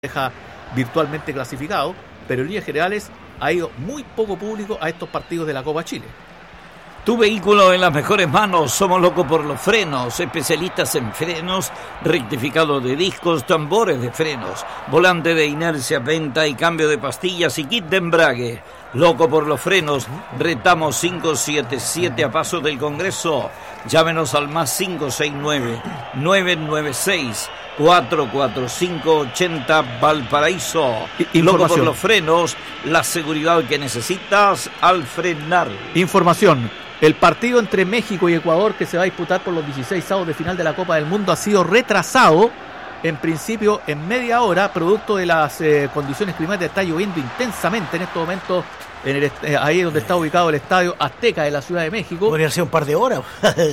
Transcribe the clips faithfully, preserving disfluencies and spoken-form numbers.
deja virtualmente clasificado, pero en líneas generales ha ido muy poco público a estos partidos de la Copa Chile. Tu vehículo en las mejores manos, somos locos por los frenos, especialistas en frenos, rectificado de discos, tambores de frenos, volante de inercia, venta y cambio de pastillas y kit de embrague. Loco por los frenos, retamos cinco siete siete a Paso del Congreso. Llámenos al más cinco seis nueve, nueve nueve seis, cuatro cuatro cinco, ochenta Valparaíso. Loco por los frenos, la seguridad que necesitas al frenar. Información. El partido entre México y Ecuador, que se va a disputar por los dieciséis avos de final de la Copa del Mundo, ha sido retrasado, en principio, en media hora, producto de las eh, condiciones climáticas. Está lloviendo intensamente en estos momentos, en el, eh, ahí donde está ubicado el Estadio Azteca de la Ciudad de México. Podría ser un par de horas.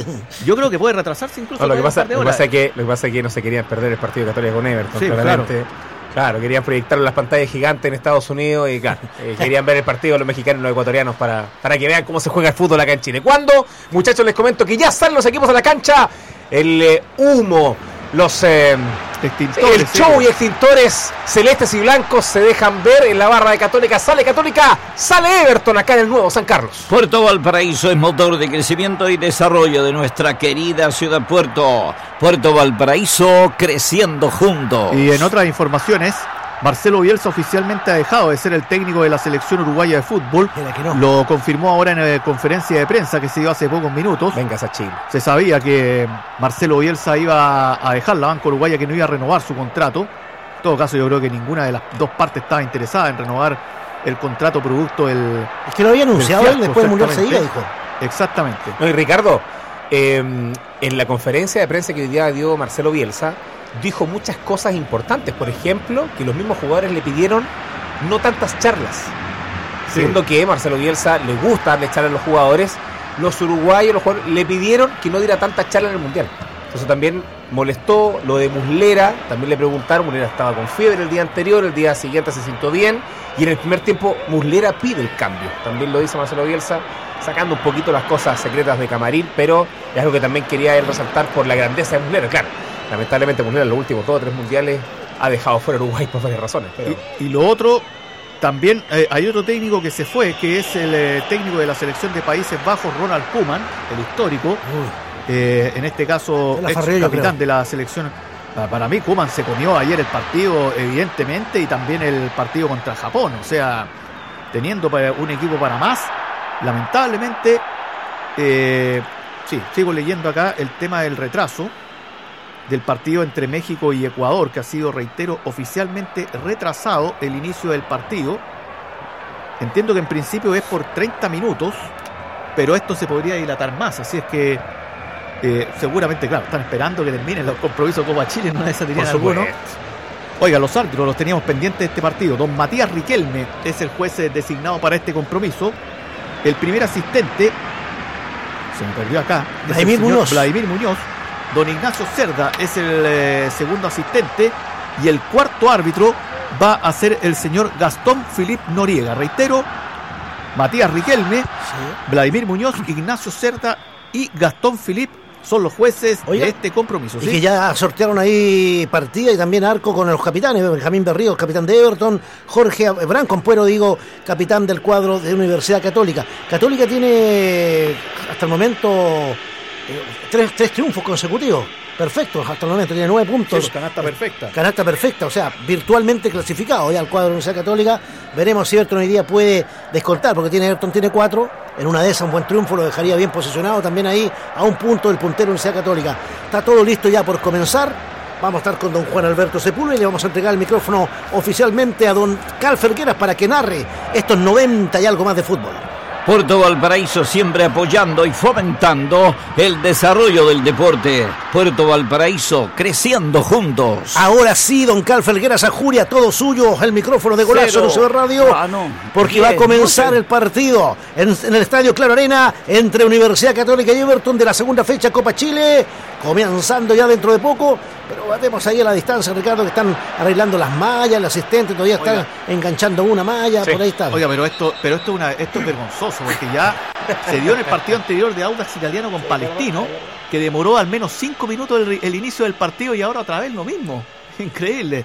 Yo creo que puede retrasarse incluso. No, lo, que pasa, un par de lo, que horas. pasa es que, lo que pasa es que no se querían perder el partido de Católica con Everton, sí, claramente. Claro. Claro, querían proyectarlo en las pantallas gigantes en Estados Unidos y claro, eh, querían ver el partido de los mexicanos y los ecuatorianos para, para que vean cómo se juega el fútbol acá en Chile. ¿Cuándo? Muchachos, les comento que ya salen los equipos a la cancha. El eh, humo, los eh, extintores, el show sí. Y extintores celestes y blancos se dejan ver en la barra de Católica. Sale Católica, sale Everton acá en el nuevo San Carlos. Puerto Valparaíso es motor de crecimiento y desarrollo de nuestra querida ciudad Puerto. Puerto Valparaíso, creciendo juntos. Y en otras informaciones, Marcelo Bielsa oficialmente ha dejado de ser el técnico de la selección uruguaya de fútbol. No. Lo confirmó ahora en la conferencia de prensa que se dio hace pocos minutos. Venga a Chile. Se sabía que Marcelo Bielsa iba a dejar la banca uruguaya, que no iba a renovar su contrato. En todo caso, yo creo que ninguna de las dos partes estaba interesada en renovar el contrato producto del... Es que lo había anunciado fiasco, él después del Mundial seguida, dijo. Exactamente. No, y Ricardo, eh, en la conferencia de prensa que hoy día dio Marcelo Bielsa, dijo muchas cosas importantes. Por ejemplo, que los mismos jugadores le pidieron no tantas charlas. Sí. Siendo que Marcelo Bielsa le gusta darle charlas a los jugadores, los uruguayos los jugadores, le pidieron que no diera tantas charlas en el Mundial. Entonces también molestó lo de Muslera. También le preguntaron, Muslera estaba con fiebre el día anterior, el día siguiente se sintió bien, y en el primer tiempo Muslera pide el cambio. También lo dice Marcelo Bielsa, sacando un poquito las cosas secretas de camarín, pero es algo que también quería él resaltar por la grandeza de Muslera. Claro, lamentablemente Muslera en los últimos dos o tres mundiales ha dejado fuera a Uruguay por varias razones. Pero... Y, y lo otro, también eh, hay otro técnico que se fue, que es el eh, técnico de la selección de Países Bajos, Ronald Koeman, el histórico, eh, en este caso ex capitán de la selección. Para mí Koeman se comió ayer el partido, evidentemente, y también el partido contra Japón. O sea, teniendo un equipo para más, lamentablemente, eh, sí, sigo leyendo acá el tema del retraso del partido entre México y Ecuador, que ha sido, reitero, oficialmente retrasado el inicio del partido. Entiendo que en principio es por treinta minutos, pero esto se podría dilatar más, así es que eh, seguramente, claro, están esperando que terminen los compromisos Copa Chile, no desatirían alguno. Oiga, los árbitros los teníamos pendientes de este partido. Don Matías Riquelme es el juez designado para este compromiso. El primer asistente, se me perdió acá, Vladimir Muñoz. Vladimir Muñoz. Don Ignacio Cerda es el eh, segundo asistente, y el cuarto árbitro va a ser el señor Gastón Philippe Noriega. Reitero, Matías Riquelme, sí. Vladimir Muñoz, Ignacio Cerda y Gastón Philippe son los jueces Oiga, de este compromiso. Y ¿sí? que ya sortearon ahí partida y también arco con los capitanes. Benjamín Berríos, capitán de Everton. Jorge Branco Ampuero, digo, capitán del cuadro de Universidad Católica. Católica tiene hasta el momento eh, tres, tres triunfos consecutivos. Perfecto, hasta el momento tiene nueve puntos. Sí, canasta perfecta. Canasta perfecta, o sea, virtualmente clasificado ya al cuadro de la Universidad Católica. Veremos si Everton hoy día puede descontar, porque tiene Everton tiene cuatro. En una de esas un buen triunfo lo dejaría bien posicionado también ahí a un punto del puntero de la Universidad Católica. Está todo listo ya por comenzar. Vamos a estar con don Juan Alberto Sepúlveda y le vamos a entregar el micrófono oficialmente a don Carl Fergueras para que narre estos noventa y algo más de fútbol. Puerto Valparaíso siempre apoyando y fomentando el desarrollo del deporte. Puerto Valparaíso, creciendo juntos. Ahora sí, don Carl Felgueras Ajuria, todo suyo, el micrófono de Golazo en U C B Radio, ah, no. porque Bien, va a comenzar el partido en, en el Estadio Claro Arena entre Universidad Católica y Everton de la segunda fecha Copa Chile, comenzando ya dentro de poco, pero vemos ahí a la distancia, Ricardo, que están arreglando las mallas, el asistente todavía está Oiga. enganchando una malla, sí. por ahí está. Oiga, pero esto, pero esto es una, esto es vergonzoso, porque ya se dio en el partido anterior de Audax Italiano con Palestino, que demoró al menos cinco minutos el, el inicio del partido, y ahora otra vez lo mismo. Increíble.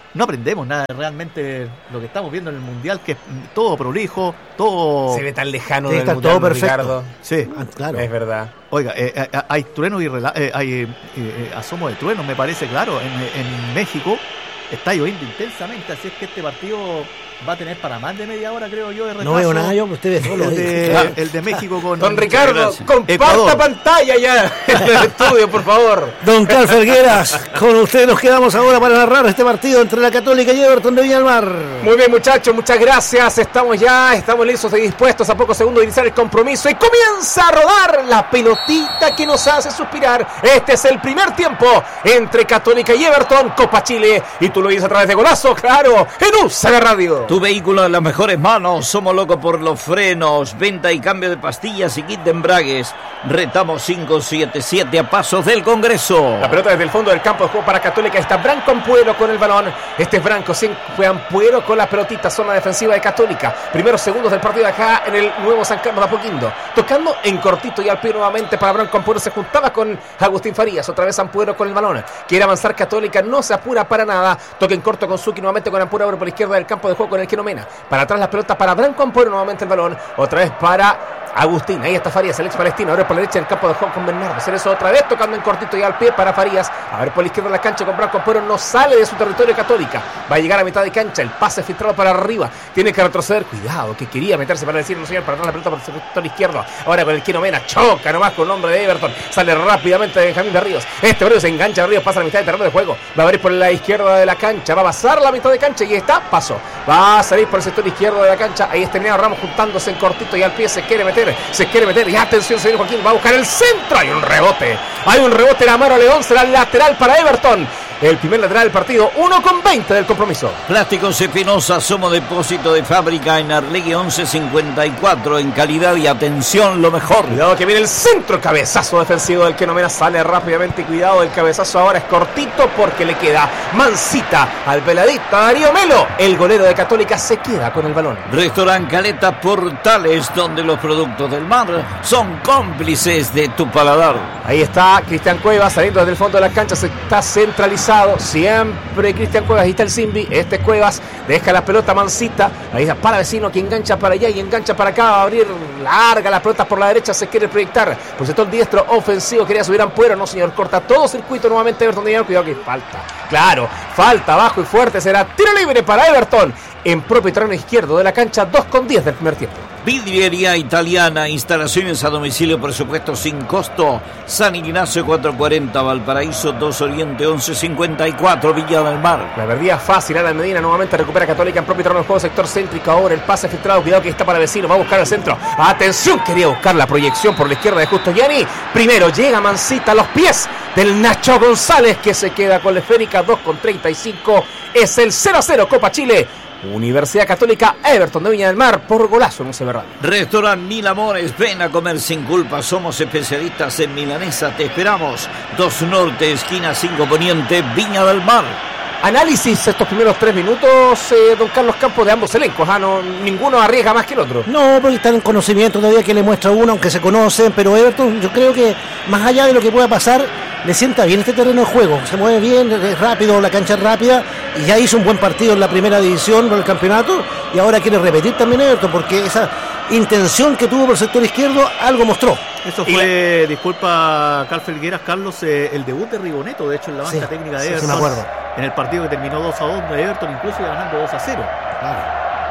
no aprendemos nada realmente lo que estamos viendo en el Mundial, que es todo prolijo, todo... Se ve tan lejano del Mundial, todo perfecto. Ricardo. Sí, ah, claro. Es verdad. Oiga, eh, eh, hay truenos y rela- eh, hay eh, eh, asomos de truenos, me parece, claro, en, en México está lloviendo intensamente, así es que este partido va a tener para más de media hora, creo yo, de retraso. No veo nada yo, ustedes solo. El de, claro. el de México con... Don Ricardo, comparta Ecuador. pantalla ya en el estudio, por favor. Don Carl Felgueras, con usted nos quedamos ahora para narrar este partido entre la Católica y Everton de Viña del Mar. Muy bien, muchachos, muchas gracias. Estamos ya, estamos listos y dispuestos a pocos segundos de iniciar el compromiso y comienza a rodar la pelotita que nos hace suspirar. Este es el primer tiempo entre Católica y Everton, Copa Chile, y tú lo dices a través de Golazo, claro, en U C B Radio. Tu vehículo en las mejores manos, somos locos por los frenos, venta y cambio de pastillas y kit de embragues. Retamos cinco siete siete a pasos del Congreso. La pelota desde el fondo del campo de juego para Católica. Está Branco Ampuero con el balón. Este es Branco, fue Ampuero con la pelotita, zona defensiva de Católica. Primeros segundos del partido acá en el nuevo San Carlos de Apoquindo. Tocando en cortito y al pie nuevamente para Branco Ampuero. Se juntaba con Agustín Farías. Otra vez Ampuero con el balón. Quiere avanzar Católica, no se apura para nada. Toque en corto con Suki nuevamente con Ampuero por la izquierda del campo de juego con el Quino Mena. Para atrás la pelota para Branco Ampuero, nuevamente el balón. Otra vez para Agustín, ahí está Farías, el ex palestino, ahora por la derecha del campo de juego con Bernardo. Cerezo otra vez tocando en cortito y al pie para Farías. A ver por la izquierda de la cancha con Branco Ampuero, no sale de su territorio Católica. Va a llegar a mitad de cancha, el pase filtrado para arriba. Tiene que retroceder, cuidado, que quería meterse para decir, no señor, para atrás la pelota por el sector izquierdo. Ahora con el Quino Mena, choca nomás con el hombre de Everton. Sale rápidamente Benjamín Berríos. Este Berríos se engancha Berríos, pasa a la mitad del terreno de juego. Va a abrir por la izquierda de la cancha, va a pasar la mitad de cancha y está, pasó. Va a salir por el sector izquierdo de la cancha. Ahí está Neo Ramos juntándose en cortito y al pie se quiere meter, se quiere meter. Y atención, señor Joaquín, va a buscar el centro. Hay un rebote. Hay un rebote en Amaro León. Será el lateral para Everton. El primer lateral del partido. uno con veinte del compromiso. Plásticos Espinosa, somos depósito de fábrica en Arlegui once cincuenta y cuatro. En calidad y atención, lo mejor. Cuidado que viene el centro. Cabezazo defensivo del Quino Mena. Sale rápidamente. Cuidado, el cabezazo ahora es cortito porque le queda mansita al peladito Darío Melo. El golero de Católica se queda con el balón. Restaurant Caleta Portales, donde los productos del mar son cómplices de tu paladar. Ahí está Cristian Cuevas saliendo desde el fondo de la cancha. Se está centralizado. Siempre Cristian Cuevas. Ahí está el Simbi. Este es Cuevas. Deja la pelota mansita. Ahí está para vecino que engancha para allá y engancha para acá. Va a abrir larga las pelotas por la derecha. Se quiere proyectar por sector diestro ofensivo. Quería subir a Ampuero. No, señor. Corta todo circuito nuevamente Everton. Cuidado que falta. Claro. Falta bajo y fuerte. Será tiro libre para Everton. En propio terreno izquierdo de la cancha. dos con diez del primer tiempo. Vidriería Italiana, instalaciones a domicilio, presupuesto sin costo. San Ignacio cuatrocientos cuarenta, Valparaíso dos Oriente once cincuenta y cuatro, Villa del Mar. La verdía fácil, Alan Medina nuevamente recupera Católica en propio terreno del juego, sector céntrico. Ahora el pase filtrado, cuidado que está para vecino, va a buscar el centro. Atención, quería buscar la proyección por la izquierda de Justo Gianni. Primero llega Mansita a los pies del Nacho González, que se queda con la esférica. Dos con treinta y cinco, es el cero a cero, Copa Chile. Universidad Católica, Everton de Viña del Mar, por Golazo en U C B Radio. Restaurant Mil Amores, ven a comer sin culpa, somos especialistas en milanesa, te esperamos. dos Norte, esquina cinco Poniente, Viña del Mar. Análisis estos primeros tres minutos, eh, don Carlos Campos, de ambos elencos. Ah, no, ninguno arriesga más que el otro. No, porque están en conocimiento todavía que le muestra uno, aunque se conocen, pero Everton, yo creo que más allá de lo que pueda pasar, le sienta bien este terreno de juego. Se mueve bien, es rápido, la cancha es rápida, y ya hizo un buen partido en la primera división por el campeonato, y ahora quiere repetir también Everton, porque esa intención que tuvo por el sector izquierdo, algo mostró. Eso fue, disculpa, Carl Felgueras, Carlos, eh, el debut de Rigoneto, de hecho, en la banca sí, técnica de sí, Everton. Sí, me acuerdo. En el partido que terminó dos a dos de Everton, incluso ganando dos a cero. Claro.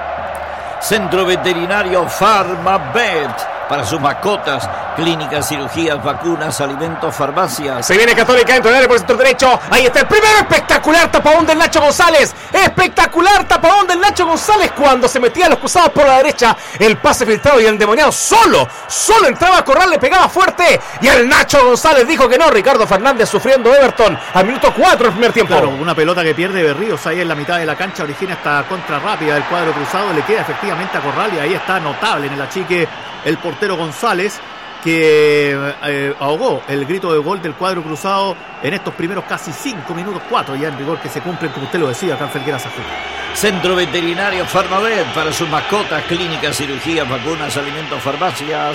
Centro Veterinario Farmabet, para sus mascotas, clínicas, cirugías, vacunas, alimentos, farmacias. Se viene Católica dentro del área por el sector derecho. Ahí está el primero, espectacular tapadón del Nacho González. Espectacular tapadón del Nacho González cuando se metía a los cruzados por la derecha. El pase filtrado y el endemoniado solo, solo entraba a correr, le pegaba fuerte. Y el Nacho González dijo que no. Ricardo Fernández sufriendo Everton al minuto cuatro del primer tiempo. Claro, una pelota que pierde Berríos ahí en la mitad de la cancha. Origina esta contra rápida del cuadro cruzado. Le queda efectivamente a Corral y ahí está notable en el achique el portero González, que eh, ahogó el grito de gol del cuadro cruzado en estos primeros casi cinco minutos, cuatro ya en rigor que se cumplen, como usted lo decía, acá en Felgueras Azul. Centro Veterinario Farmabet, para sus mascotas, clínicas, cirugías, vacunas, alimentos, farmacias.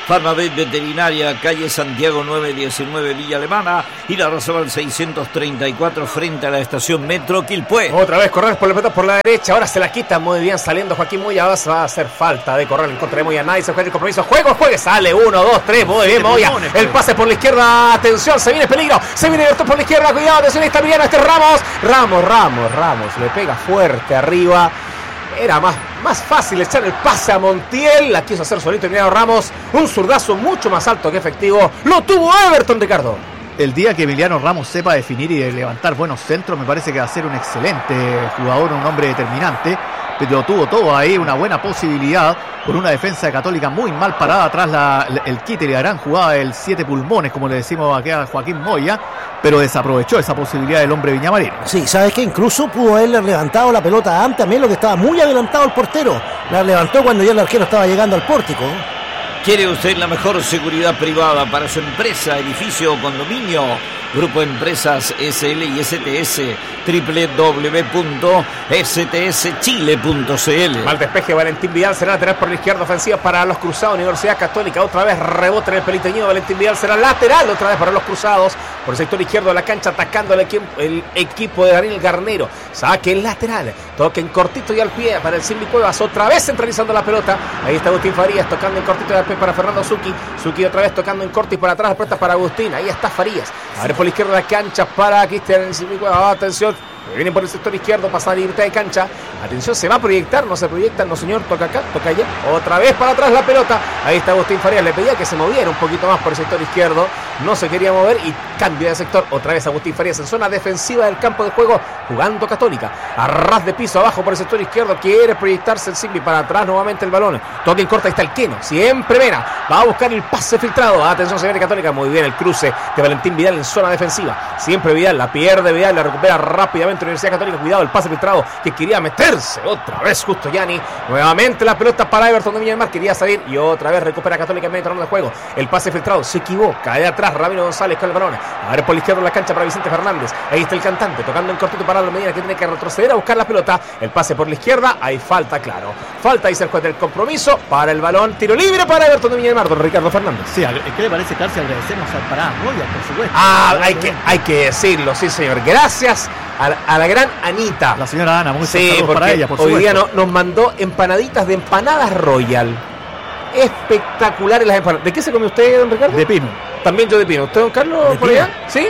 Farmavet Veterinaria, calle Santiago nueve diecinueve, Villa Alemana, y la Razabal seiscientos treinta y cuatro, frente a la estación Metro Quilpué. Otra vez correr por la pelota por la derecha, ahora se la quita muy bien saliendo Joaquín Moya, va a hacer falta de correr en contra de Moya, nadie se juega el compromiso, juego, juegue, sale, uno, dos, tres, muy bien Moya, el pase por la izquierda, atención, se viene peligro, se viene Everton por la izquierda, cuidado, atención, ahí está Emiliano, este Ramos, Ramos, Ramos, Ramos, le pega fuerte arriba. Era más, más fácil echar el pase a Montiel. La quiso hacer solito Emiliano Ramos. Un zurdazo mucho más alto que efectivo. Lo tuvo Everton, Ricardo. El día que Emiliano Ramos sepa definir y levantar buenos centros, me parece que va a ser un excelente jugador, un hombre determinante. Pero tuvo todo ahí, una buena posibilidad, con una defensa de Católica muy mal parada atrás la, el quite y la gran jugada del siete pulmones, como le decimos aquí a Joaquín Moya, pero desaprovechó esa posibilidad del hombre viñamarino. Sí, sabes que incluso pudo haberle levantado la pelota antes, también lo que estaba muy adelantado el portero. La levantó cuando ya el arquero estaba llegando al pórtico. ¿Quiere usted la mejor seguridad privada para su empresa, edificio o condominio? Grupo Empresas S L y S T S, doble u doble u doble u punto s t s chile punto c l. Mal despeje, Valentín Vidal será lateral por la izquierda, ofensiva para los Cruzados, Universidad Católica, otra vez rebote en el peliteño, Valentín Vidal será lateral, otra vez para los Cruzados, por el sector izquierdo de la cancha, atacando el, equi el equipo de Daniel Garnero, saque lateral, toque en cortito y al pie para el Simbi Cuevas, otra vez centralizando la pelota, ahí está Agustín Farías, tocando en cortito y al pie para Fernando Zucchi, Zucchi otra vez tocando en corto y para atrás, aprieta para Agustín, ahí está Farías, a ver por la izquierda de la cancha para Cristian Simbi Cuevas, atención, viene por el sector izquierdo, pasa a libertad de cancha. Atención, se va a proyectar, no se proyecta, no señor, toca acá, toca allá. Otra vez para atrás la pelota. Ahí está Agustín Farías, le pedía que se moviera un poquito más por el sector izquierdo. No se quería mover y cambia de sector. Otra vez Agustín Farías en zona defensiva del campo de juego, jugando Católica. A ras de piso abajo por el sector izquierdo, quiere proyectarse el Simbi para atrás nuevamente el balón. Toque en corta, ahí está el Queno, siempre Mena. Va a buscar el pase filtrado. Atención, se viene Católica, muy bien el cruce de Valentín Vidal en zona defensiva. Siempre Vidal, la pierde Vidal, la recupera rápidamente Universidad Católica. Cuidado, el pase filtrado que quería meterse. Otra vez justo Gianni. Nuevamente la pelota para Everton de Viña del Mar. Quería salir y otra vez recupera Católica en medio terreno de juego. El pase filtrado se equivoca. Cae atrás Ramiro González con el balón. A ver por la izquierda la cancha para Vicente Fernández. Ahí está el cantante tocando en cortito para la Medina, que tiene que retroceder a buscar la pelota. El pase por la izquierda. Hay falta, claro. Falta, dice el juez del compromiso. Para el balón. Tiro libre para Everton de Viña del Mar. Don Ricardo Fernández. Sí, ¿qué le parece, Carlos? Agradecemos al Parada Royal, por supuesto. Ah, hay que, hay que decirlo, sí, señor. Gracias a la, a la gran Anita. La señora Ana, muy sí, para ella, por hoy supuesto. día no, nos mandó empanaditas de empanadas Royal. Espectaculares las empanadas. ¿De qué se come usted, don Ricardo? De pino. También yo de pino. ¿Usted, don Carlos, de por pino. allá? ¿Sí?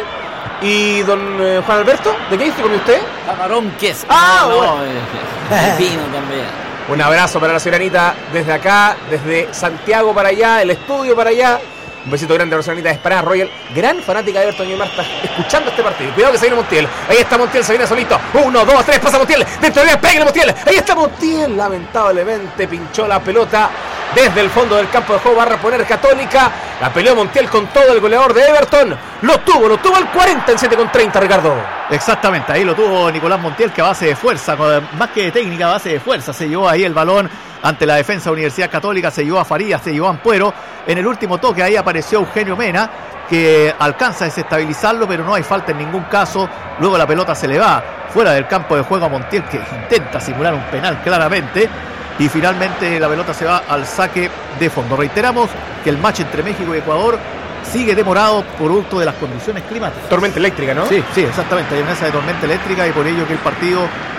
¿Y don eh, Juan Alberto? ¿De qué se come usted? Camarón queso. Ah, no, bueno. no, eh, de pino también. Un abrazo para la señora Anita desde acá, desde Santiago para allá, el estudio para allá. Un besito grande a la señora Anita de Espará Royal, gran fanática de Everton y Marta, escuchando este partido. Cuidado que se viene Montiel. Ahí está Montiel, se viene solito. Uno, dos, tres, pasa Montiel. Dentro de la pega Montiel. Ahí está Montiel. Lamentablemente pinchó la pelota desde el fondo del campo de juego. Va a reponer Católica. La peleó Montiel con todo el goleador de Everton. Lo tuvo, lo tuvo al cuarenta en siete con treinta, Ricardo. Exactamente, ahí lo tuvo Nicolás Montiel, que a base de fuerza, más que de técnica, a base de fuerza, se llevó ahí el balón ante la defensa de Universidad Católica, se llevó a Farías, se llevó a Ampuero. En el último toque ahí apareció Eugenio Mena, que alcanza a desestabilizarlo, pero no hay falta en ningún caso. Luego la pelota se le va fuera del campo de juego a Montiel, que intenta simular un penal claramente. Y finalmente la pelota se va al saque de fondo. Reiteramos que el match entre México y Ecuador sigue demorado producto de las condiciones climáticas. Tormenta eléctrica, ¿no? Sí, sí, exactamente. Hay amenaza de tormenta eléctrica y por ello que el partido,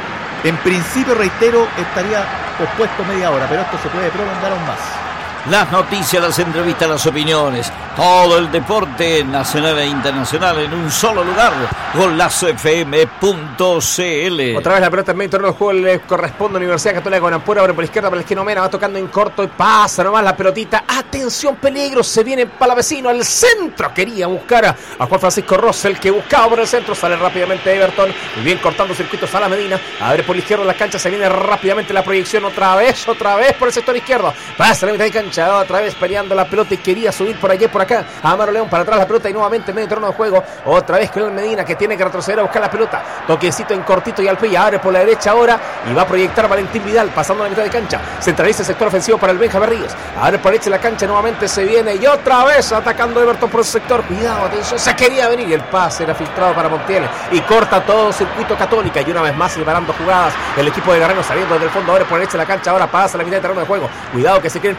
en principio, reitero, estaría pospuesto media hora, pero esto se puede prolongar aún más. Las noticias, las entrevistas, las opiniones, todo el deporte nacional e internacional en un solo lugar. Golazo F M punto c l. Otra vez la pelota en medio terreno del juego le corresponde a Universidad Católica con Ampuero. Abre por la izquierda para el Esquino Mena, va tocando en corto y pasa nomás la pelotita. Atención, peligro, se viene Palavecino al centro. Quería buscar a, a Juan Francisco Rosell, que buscaba por el centro. Sale rápidamente Everton, muy bien cortando circuitos a la Medina. Abre por la izquierda de la cancha, se viene rápidamente la proyección. Otra vez, otra vez por el sector izquierdo. Pasa la mitad de cancha. Otra vez peleando la pelota y quería subir por allí, por acá. Amaro León para atrás la pelota y nuevamente medio terreno de juego. Otra vez con Medina, que tiene que retroceder a buscar la pelota. Toquecito en cortito y al pie. Abre por la derecha ahora y va a proyectar Valentín Vidal pasando la mitad de cancha. Centraliza el sector ofensivo para el Benja Berríos. Abre por la derecha la cancha, nuevamente se viene y otra vez atacando Everton por el sector. Cuidado, atención, se quería venir y el pase era filtrado para Montiel y corta todo circuito Católica. Y una vez más separando jugadas el equipo de Garreno saliendo desde el fondo. Abre por la derecha la cancha, ahora pasa la mitad de terreno de juego. Cuidado que se quieren proyectar por acá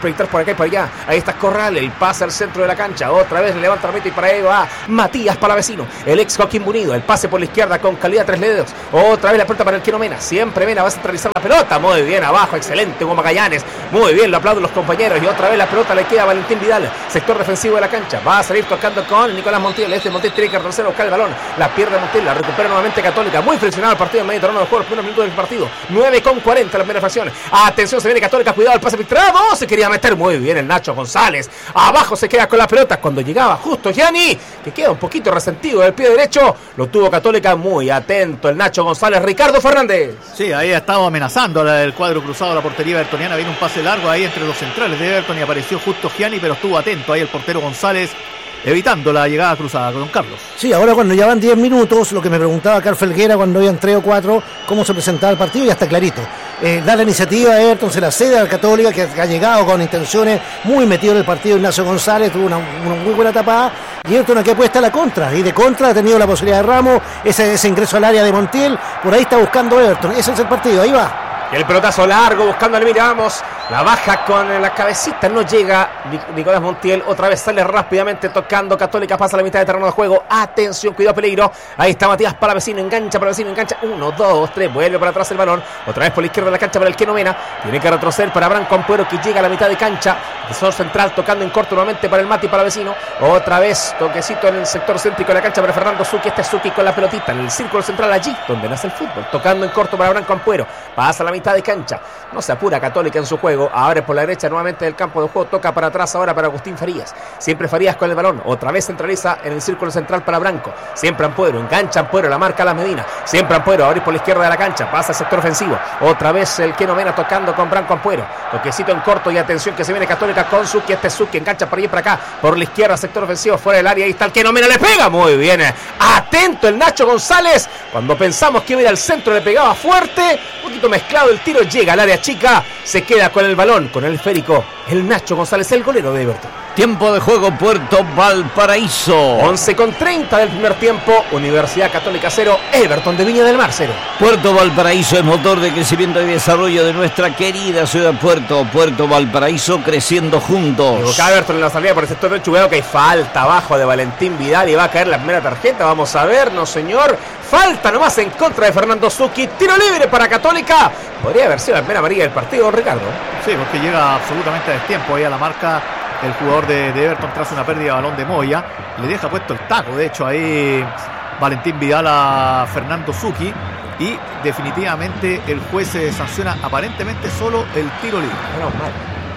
acá y para allá. Ahí está Corral, el pase al centro de la cancha. Otra vez le levanta la meta y para ahí va Matías Palavecino, el ex Joaquín Munido. El pase por la izquierda con calidad tres dedos. Otra vez la pelota para el Keno Mena. Siempre Mena va a centralizar la pelota. Muy bien abajo, excelente Hugo Magallanes. Muy bien, lo aplauden los compañeros. Y otra vez la pelota le queda a Valentín Vidal, sector defensivo de la cancha. Va a salir tocando con Nicolás Montiel. Este Montiel tiene que retroceder a buscar el balón. La pierde Montiel, la recupera nuevamente Católica. Muy friccionado el partido en medio terreno de juego. Los primeros minutos del partido. nueve con cuarenta la primera fracción. Atención, se viene Católica. Cuidado el pase filtrado. Se quería meter muy bien el Nacho González. Abajo se queda con la pelota cuando llegaba justo Gianni, que queda un poquito resentido del pie derecho. Lo tuvo Católica muy atento el Nacho González. Ricardo Fernández. Sí, ahí ha estado amenazando el cuadro cruzado, la portería evertoniana. Viene un pase largo ahí entre los centrales de Everton y apareció justo Gianni, pero estuvo atento ahí el portero González, evitando la llegada cruzada con Don Carlos. Sí, ahora cuando ya van diez minutos, lo que me preguntaba Carl Felguera cuando habían tres o cuatro, cómo se presentaba el partido, ya está clarito. Eh, da la iniciativa a Everton, se la cede a la Católica, que ha llegado con intenciones, muy metido en el partido. Ignacio González tuvo una, una muy buena tapada, y Everton aquí apuesta a la contra, y de contra ha tenido la posibilidad de Ramos, ese, ese ingreso al área de Montiel, por ahí está buscando Everton, ese es el partido, ahí va. El pelotazo largo buscando al miramos. La baja con la cabecita, no llega Nicolás Montiel. Otra vez sale rápidamente tocando Católica, pasa a la mitad de terreno de juego. Atención, cuidado, peligro. Ahí está Matías Palavecino, engancha Palavecino, engancha. Uno, dos, tres, vuelve para atrás el balón. Otra vez por la izquierda de la cancha para el Keno Mena. Tiene que retroceder para Branco Ampuero, que llega a la mitad de cancha. Zona central tocando en corto nuevamente para el Mati Palavecino. Otra vez toquecito en el sector céntrico de la cancha para Fernando Zucchi. Este es Zucchi con la pelotita en el círculo central, allí donde nace el fútbol. Tocando en corto para Branco Ampuero. Pasa a la mitad de cancha. No se apura Católica en su juego. Abre por la derecha nuevamente del campo de juego. Toca para atrás ahora para Agustín Farías. Siempre Farías con el balón. Otra vez centraliza en el círculo central para Branco. Siempre Ampuero. Engancha Ampuero. La marca la Medina. Siempre Ampuero. Abre por la izquierda de la cancha. Pasa al sector ofensivo. Otra vez el Keno Mena tocando con Branco Ampuero. Toquecito en corto y atención que se viene Católica con Zucchi. Este Zucchi engancha para allá y para acá. Por la izquierda, sector ofensivo. Fuera del área. Ahí está el Keno Mena. Le pega. Muy bien. Atento el Nacho González. Cuando pensamos que iba a ir al centro, le pegaba fuerte. Un poquito mezclado el tiro. Llega al área chica. Se queda con el balón, con el esférico. El Nacho González, el golero de Everton. Tiempo de juego, Puerto Valparaíso. once con treinta del primer tiempo. Universidad Católica cero, Everton de Viña del Mar cero. Puerto Valparaíso es motor de crecimiento y desarrollo de nuestra querida ciudad Puerto. Puerto Valparaíso, creciendo juntos. Acá Everton en la salida por el sector derecho. Veo que hay falta abajo de Valentín Vidal y va a caer la primera tarjeta. Vamos a ver, no señor. Falta nomás en contra de Fernando Zucchi. Tiro libre para Católica. Podría haber sido la primera amarilla del partido, Ricardo. Sí, porque llega absolutamente a destiempo ahí a la marca el jugador de, de Everton tras una pérdida de balón de Moya. Le deja puesto el taco, de hecho, ahí Valentín Vidal a Fernando Zucchi. Y definitivamente el juez se sanciona aparentemente solo el tiro libre. Menos mal.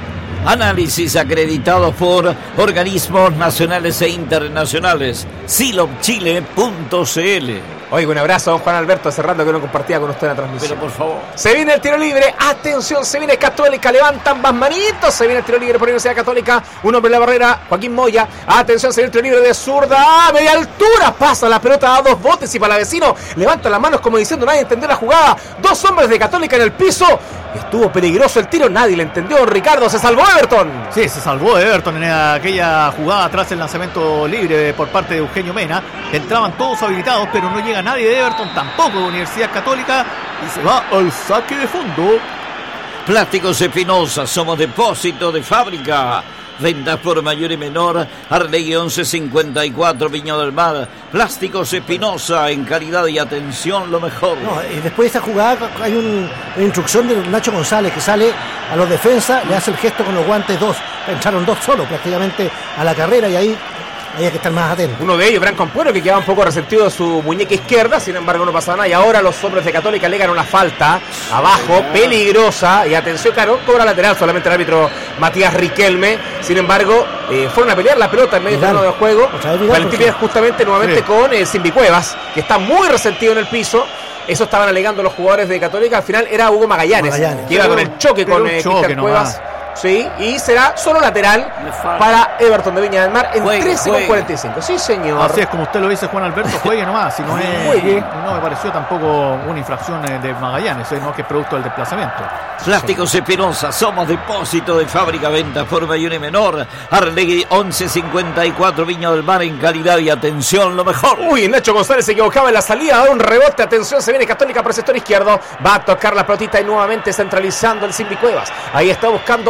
Análisis acreditados por organismos nacionales e internacionales. silop chile punto c l. Oiga, un abrazo a don Juan Alberto, hace rato que no compartía con usted en la transmisión. Pero por favor. Se viene el tiro libre, atención, se viene Católica, levantan ambas manitos, se viene el tiro libre por Universidad Católica, un hombre en la barrera, Joaquín Moya, atención, se viene el tiro libre de zurda, a media altura, pasa la pelota a dos botes y Palavecino levanta las manos como diciendo nadie entendió la jugada, dos hombres de Católica en el piso, estuvo peligroso el tiro, nadie le entendió, Ricardo, se salvó Everton. Sí, se salvó Everton en aquella jugada tras el lanzamiento libre por parte de Eugenio Mena, entraban todos habilitados pero no llega nadie de Everton, tampoco de Universidad Católica, y se va al saque de fondo. Plásticos Espinosa, somos depósito de fábrica. Ventas por mayor y menor, Arlegui once cincuenta y cuatro, Viña del Mar. Plásticos Espinosa, en calidad y atención lo mejor. No, y después de esta jugada hay un, una instrucción de Nacho González que sale a los defensas, le hace el gesto con los guantes dos, entraron dos solos prácticamente a la carrera y ahí hay que estar más atentos. Uno de ellos, Branco Ampuero, que quedaba un poco resentido de su muñeca izquierda, sin embargo no pasaba nada. Y ahora los hombres de Católica le ganan una falta abajo, peligrosa. Y atención, claro, cobra lateral solamente el árbitro Matías Riquelme. Sin embargo, eh, fueron a pelear la pelota en medio del terreno de juego. Valentín Vidal justamente nuevamente sí. con eh, Simbi Cuevas, que está muy resentido en el piso. Eso estaban alegando los jugadores de Católica. Al final era Hugo Magallanes, Magallanes. que iba con el choque con eh, Cristian Cuevas. Sí, y será solo lateral para Everton de Viña del Mar en trece con cuarenta y cinco. Sí, señor. Así es como usted lo dice, Juan Alberto, juegue nomás. Si no, es, no me pareció tampoco una infracción de Magallanes, sino que es producto del desplazamiento. Plásticos Espinosa, somos depósito de fábrica, ventas por mayor y menor. Arlegui once cincuenta y cuatro, Viña del Mar, en calidad y atención lo mejor. Uy, Nacho González se equivocaba en la salida, da un rebote, atención, se viene Católica por el sector izquierdo, va a tocar la pelotita y nuevamente centralizando el Simbi Cuevas. Ahí está buscando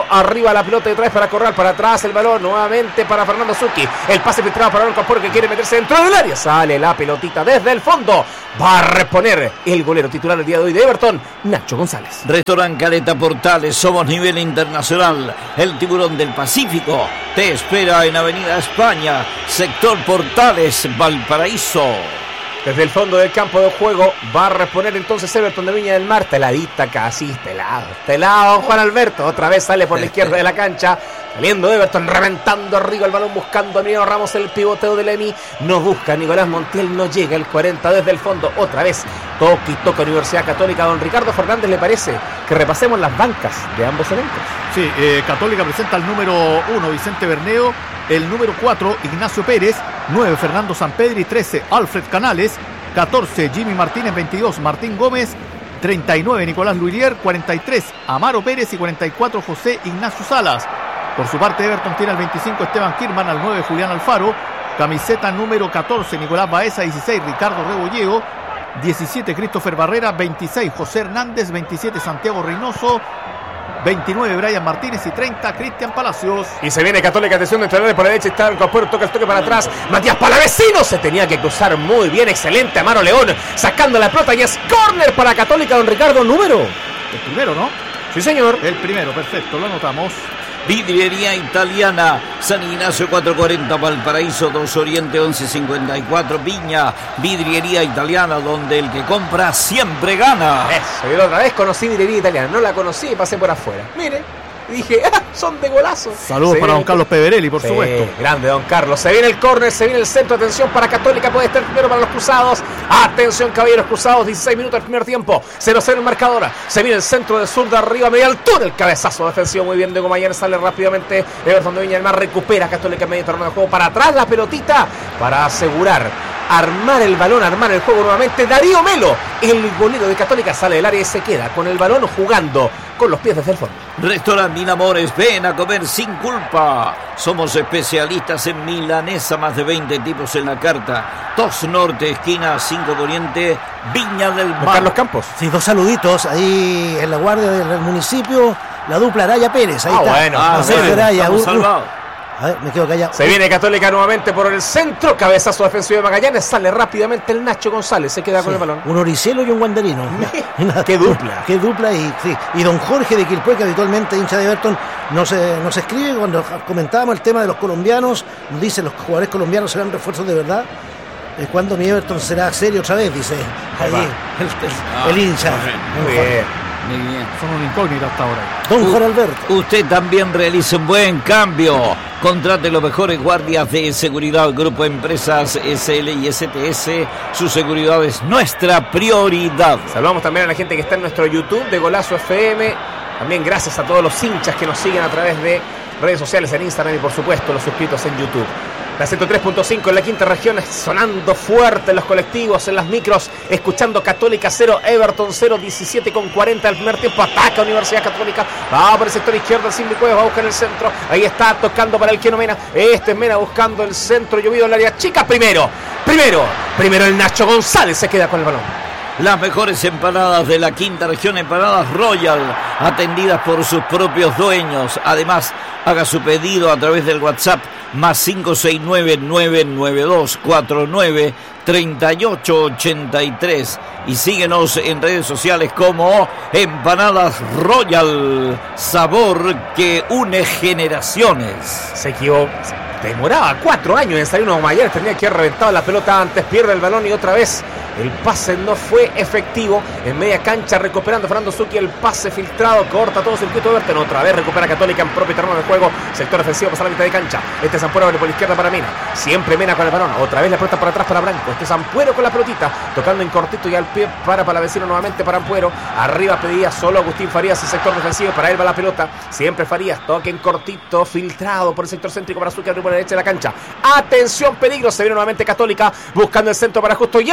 arriba la pelota y otra vez para Corral, para atrás el balón, nuevamente para Fernando Zucchi, el pase filtrado para Aaron Camporo que quiere meterse dentro del área, sale la pelotita desde el fondo, va a reponer el golero titular el día de hoy de Everton, Nacho González. Restaurante Caleta Portales, somos nivel internacional, el tiburón del Pacífico, te espera en Avenida España, sector Portales, Valparaíso. Desde el fondo del campo de juego va a reponer entonces Everton de Viña del Mar. Teladita casi, telado. Telado Juan Alberto. Otra vez sale por la izquierda de la cancha. Saliendo Everton, reventando arriba el balón, buscando a Emiliano Ramos, el pivoteo de Lemi. No busca Nicolás Montiel, no llega el cuarenta desde el fondo. Otra vez toque y toca Universidad Católica. Don Ricardo Fernández, ¿le parece que repasemos las bancas de ambos elencos? Sí, eh, Católica presenta el número uno, Vicente Berneo. El número cuatro, Ignacio Pérez. nueve, Fernando Sampedri. trece, Alfred Canales. catorce, Jimmy Martínez. veintidós, Martín Gómez. treinta y nueve, Nicolás Luilier. cuarenta y tres, Amaro Pérez. Y cuarenta y cuatro, José Ignacio Salas. Por su parte, Everton tiene al veinticinco, Esteban Kirman. Al nueve, Julián Alfaro. Camiseta número catorce, Nicolás Baeza. dieciséis, Ricardo Rebolleo. diecisiete, Christopher Barrera. veintiséis, José Hernández. veintisiete, Santiago Reynoso. veintinueve, Brian Martínez. Y treinta, Cristian Palacios. Y se viene Católica, atención de entrenadores por la derecha. Está el Campero, toca el toque para atrás. Matías Palavecino se tenía que cruzar muy bien. Excelente Amaro León sacando la pelota y es córner para Católica. Don Ricardo, número. El primero, ¿no? Sí, señor. El primero, perfecto, lo anotamos. Vidriería Italiana, San Ignacio cuatrocientos cuarenta, Valparaíso dos Oriente once cincuenta y cuatro, Viña, Vidriería Italiana, donde el que compra siempre gana. Eso, yo la otra vez conocí Vidriería Italiana, no la conocí y pasé por afuera. Mire, dije, ah, son de golazo. Saludos para don Carlos Peverelli, por sí, supuesto. Grande don Carlos. Se viene el córner, se viene el centro. Atención para Católica, puede estar primero para los cruzados. Atención, caballeros cruzados, dieciséis minutos del primer tiempo. cero cero el marcador. Se viene el centro del sur de arriba, media altura. El cabezazo defensivo muy bien de Gomayer. Sale rápidamente Everton de Viña del Mar. Recupera Católica en medio terreno de juego. Para atrás la pelotita para asegurar, armar el balón, armar el juego nuevamente. Darío Melo, el golero de Católica, sale del área y se queda con el balón jugando con los pies desde el fondo. Restaurante Minamores, ven a comer sin culpa. Somos especialistas en milanesa, más de veinte tipos en la carta. Dos Norte, esquina cinco Poniente, Viña del Mar. Carlos Campos. Sí, dos saluditos ahí en la guardia del municipio. La dupla Araya Pérez, ahí ah, está. Bueno, ah, bueno, Araya, estamos uh, salvados. A ver, me quedo callado. Se viene Católica nuevamente por el centro. Cabezazo defensivo de Magallanes. Sale rápidamente el Nacho González. Se queda sí, con el balón. Un Oricelo y un Guanderino. Qué dupla. Qué dupla. Y, sí. y don Jorge de Quilpué, que habitualmente hincha de Everton, nos, eh, nos escribe cuando comentábamos el tema de los colombianos. Nos dice, los jugadores colombianos serán refuerzos de verdad. Eh, ¿Cuándo mi Everton será serio otra vez? Dice ahí el, el, ah, el hincha. Muy bien. Muy bien. Son una incógnita hasta ahora. Don Juan Alberto. Usted también realiza un buen cambio. Contrate los mejores guardias de seguridad. Grupo Empresas S L y S T S. Su seguridad es nuestra prioridad. Saludamos también a la gente que está en nuestro YouTube de Golazo F M. También gracias a todos los hinchas que nos siguen a través de redes sociales en Instagram y por supuesto los suscritos en YouTube. La ciento tres punto cinco en la quinta región, sonando fuerte en los colectivos, en las micros, escuchando Católica cero, Everton cero, diecisiete con cuarenta el primer tiempo. Ataca Universidad Católica, va por el sector izquierdo, el Simbi Cuevas va a buscar el centro, ahí está tocando para el Keno Mena, este es Mena buscando el centro, llovido en el área chica, primero, primero, primero el Nacho González se queda con el balón. Las mejores empanadas de la quinta región, empanadas Royal, atendidas por sus propios dueños. Además, haga su pedido a través del WhatsApp más cinco seis nueve, nueve nueve dos, cuatro nueve tres ocho ocho tres y síguenos en redes sociales como Empanadas Royal, sabor que une generaciones. Se equivocó. Demoraba cuatro años en salir uno Mayer, tenía que haber reventado la pelota antes, pierde el balón y otra vez el pase no fue efectivo. En media cancha recuperando Fernando Zucchi, el pase filtrado, corta todo el circuito de Everton, otra vez recupera Católica en propio terreno de juego, sector ofensivo pasa a la mitad de cancha, este Sampuero abre por la izquierda para Mena, siempre Mena con el balón, otra vez la pelota por atrás para Branco, este Sampuero con la pelotita, tocando en cortito y al pie para Palavecino nuevamente para Ampuero, arriba pedía solo Agustín Farías, el sector defensivo, para él va la pelota, siempre Farías, toque en cortito, filtrado por el sector céntrico para Zucchi, arriba por la derecha de la cancha, atención peligro, se viene nuevamente Católica, buscando el centro para Justo Yani, cuidado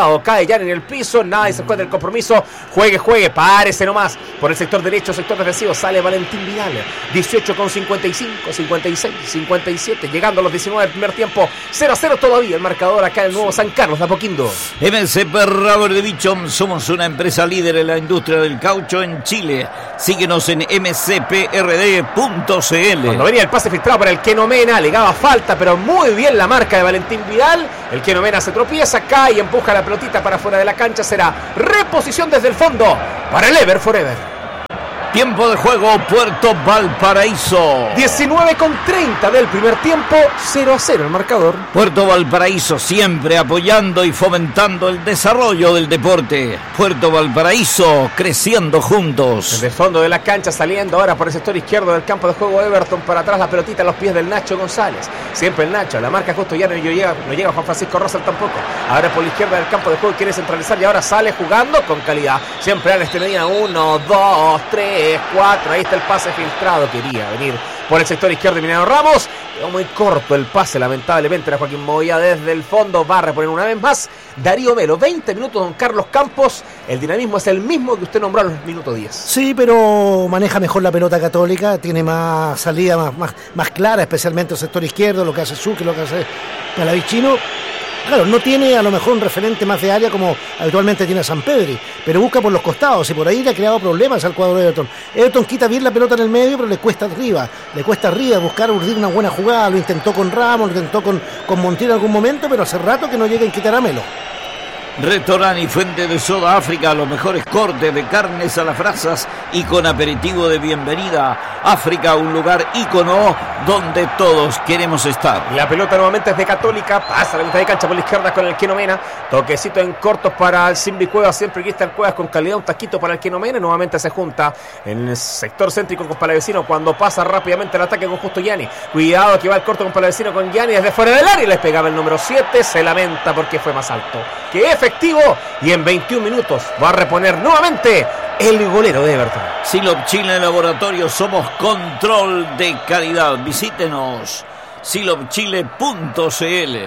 cuidado, cae Gianni en el piso, nadie se encuentra el compromiso, juegue, juegue, párese nomás, por el sector derecho, sector defensivo, sale Valentín Vidal, dieciocho con cincuenta y cinco, cincuenta y seis, cincuenta y siete, llegando a los diecinueve del primer tiempo, cero a cero todavía el marcador acá en el nuevo San Carlos de Apoquindo. M C P Rubber Division, somos una empresa líder en la industria del caucho en Chile, síguenos en m c p r d punto c l. Cuando venía el pase filtrado para el Keno Mena, alegaba falta, pero muy bien la marca de Valentín Vidal, el Keno Mena se tropieza, cae y empuja la pelotita para fuera de la cancha, será reposición desde el fondo para el Ever Forever. Tiempo de juego, Puerto Valparaíso. diecinueve con treinta del primer tiempo, cero a cero el marcador. Puerto Valparaíso siempre apoyando y fomentando el desarrollo del deporte. Puerto Valparaíso creciendo juntos. Desde el fondo de la cancha, saliendo ahora por el sector izquierdo del campo de juego Everton, para atrás la pelotita a los pies del Nacho González. Siempre el Nacho, la marca justo ya no llega, no llega Juan Francisco Rosal tampoco. Ahora por la izquierda del campo de juego quiere centralizar y ahora sale jugando con calidad. Siempre Alex Medina, uno, dos, tres, cuatro, ahí está el pase filtrado, quería venir por el sector izquierdo de Emiliano Ramos, quedó muy corto el pase, lamentablemente era Joaquín Moya desde el fondo, va a reponer una vez más Darío Melo, veinte minutos don Carlos Campos, el dinamismo es el mismo que usted nombró a los minutos diez. Sí, pero maneja mejor la pelota Católica, tiene más salida, más, más, más clara, especialmente el sector izquierdo, lo que hace Sucre, lo que hace Palavicino. Claro, no tiene a lo mejor un referente más de área como habitualmente tiene San Pedri, pero busca por los costados y por ahí le ha creado problemas al cuadro de Everton. Everton quita bien la pelota en el medio, pero le cuesta arriba, le cuesta arriba buscar urdir una buena jugada, lo intentó con Ramos, lo intentó con, con Montiel en algún momento, pero hace rato que no llega a quitar a Melo. Restaurante y fuente de soda África, los mejores cortes de carnes a las brasas y con aperitivo de bienvenida. África, un lugar ícono donde todos queremos estar. La pelota nuevamente es de Católica, pasa la mitad de cancha por la izquierda con el Keno Mena, toquecito en cortos para el Simbi Cuevas, siempre Cristian Cuevas con calidad, un taquito para el Keno Mena, nuevamente se junta en el sector céntrico con Palavecino cuando pasa rápidamente el ataque con Justo Gianni. Cuidado que va el corto con Palavecino con Gianni desde fuera del área y les pegaba el número siete, se lamenta porque fue más alto que efectivo y en veintiún minutos va a reponer nuevamente el golero de Everton. Silop Chile Laboratorio, somos control de calidad. Visítenos silop chile punto c l.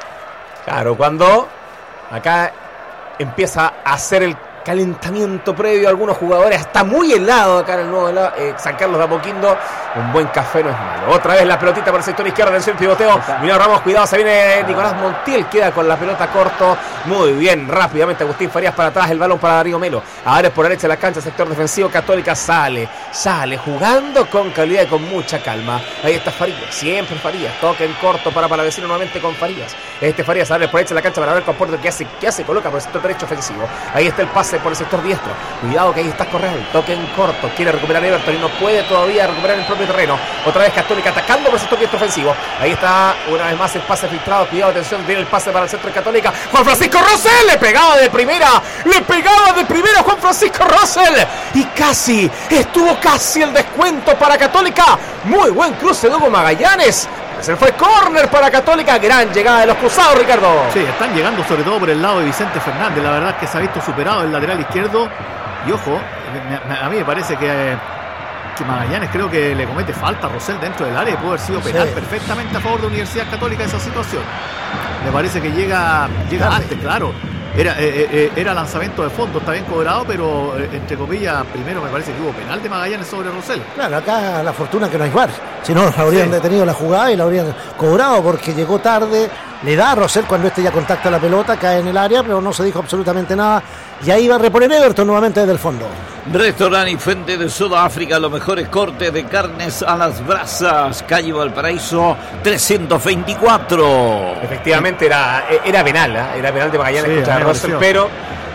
Claro, cuando acá empieza a hacer el calentamiento previo, algunos jugadores está muy helado acá en el nuevo eh, San Carlos de Apoquindo, un buen café no es malo. Otra vez la pelotita por el sector izquierdo del centro pivoteo, mira Ramos, cuidado, se viene Nicolás Montiel, queda con la pelota corto, muy bien, rápidamente Agustín Farías para atrás, el balón para Darío Melo, ahora es por derecha de la cancha, sector defensivo, Católica sale, sale jugando con calidad y con mucha calma, ahí está Farías, siempre Farías, toque en corto para Palavecino nuevamente con Farías, este Farías abre por derecha de la cancha para ver con Porto que hace, que hace, coloca por el sector derecho ofensivo, ahí está el pase por el sector diestro, cuidado que ahí está Correal, toque en corto, quiere recuperar Everton y no puede todavía recuperar el propio terreno, otra vez Católica atacando por el sector diestro ofensivo, ahí está una vez más el pase filtrado, cuidado, atención, viene el pase para el centro de Católica, Juan Francisco Rosell, le pegaba de primera, le pegaba de primera Juan Francisco Rosell, y casi, estuvo casi el descuento para Católica, muy buen cruce de Hugo Magallanes, se fue córner para Católica, gran llegada de los cruzados, Ricardo. Sí, están llegando sobre todo por el lado de Vicente Fernández, la verdad es que se ha visto superado el lateral izquierdo, y ojo, a mí me parece que, que Magallanes creo que le comete falta a Rosell dentro del área, puede haber sido penal sí. perfectamente a favor de Universidad Católica esa situación, me parece que llega, llega antes, claro. Era, eh, eh, era lanzamiento de fondo, está bien cobrado, pero eh, entre comillas, primero me parece que hubo penal de Magallanes sobre Rosell. Claro, acá la fortuna que no hay V A R, si no habrían sí. detenido la jugada y la habrían cobrado porque llegó tarde, le da a Rosell cuando este ya contacta la pelota, cae en el área, pero no se dijo absolutamente nada y ahí va a reponer Everton nuevamente desde el fondo. Restaurante y fuente de soda África, los mejores cortes de carnes a las brasas, calle Valparaíso trescientos veinticuatro. Efectivamente era, era penal, ¿eh? era penal de Magallanes sí, contra Rosell, pero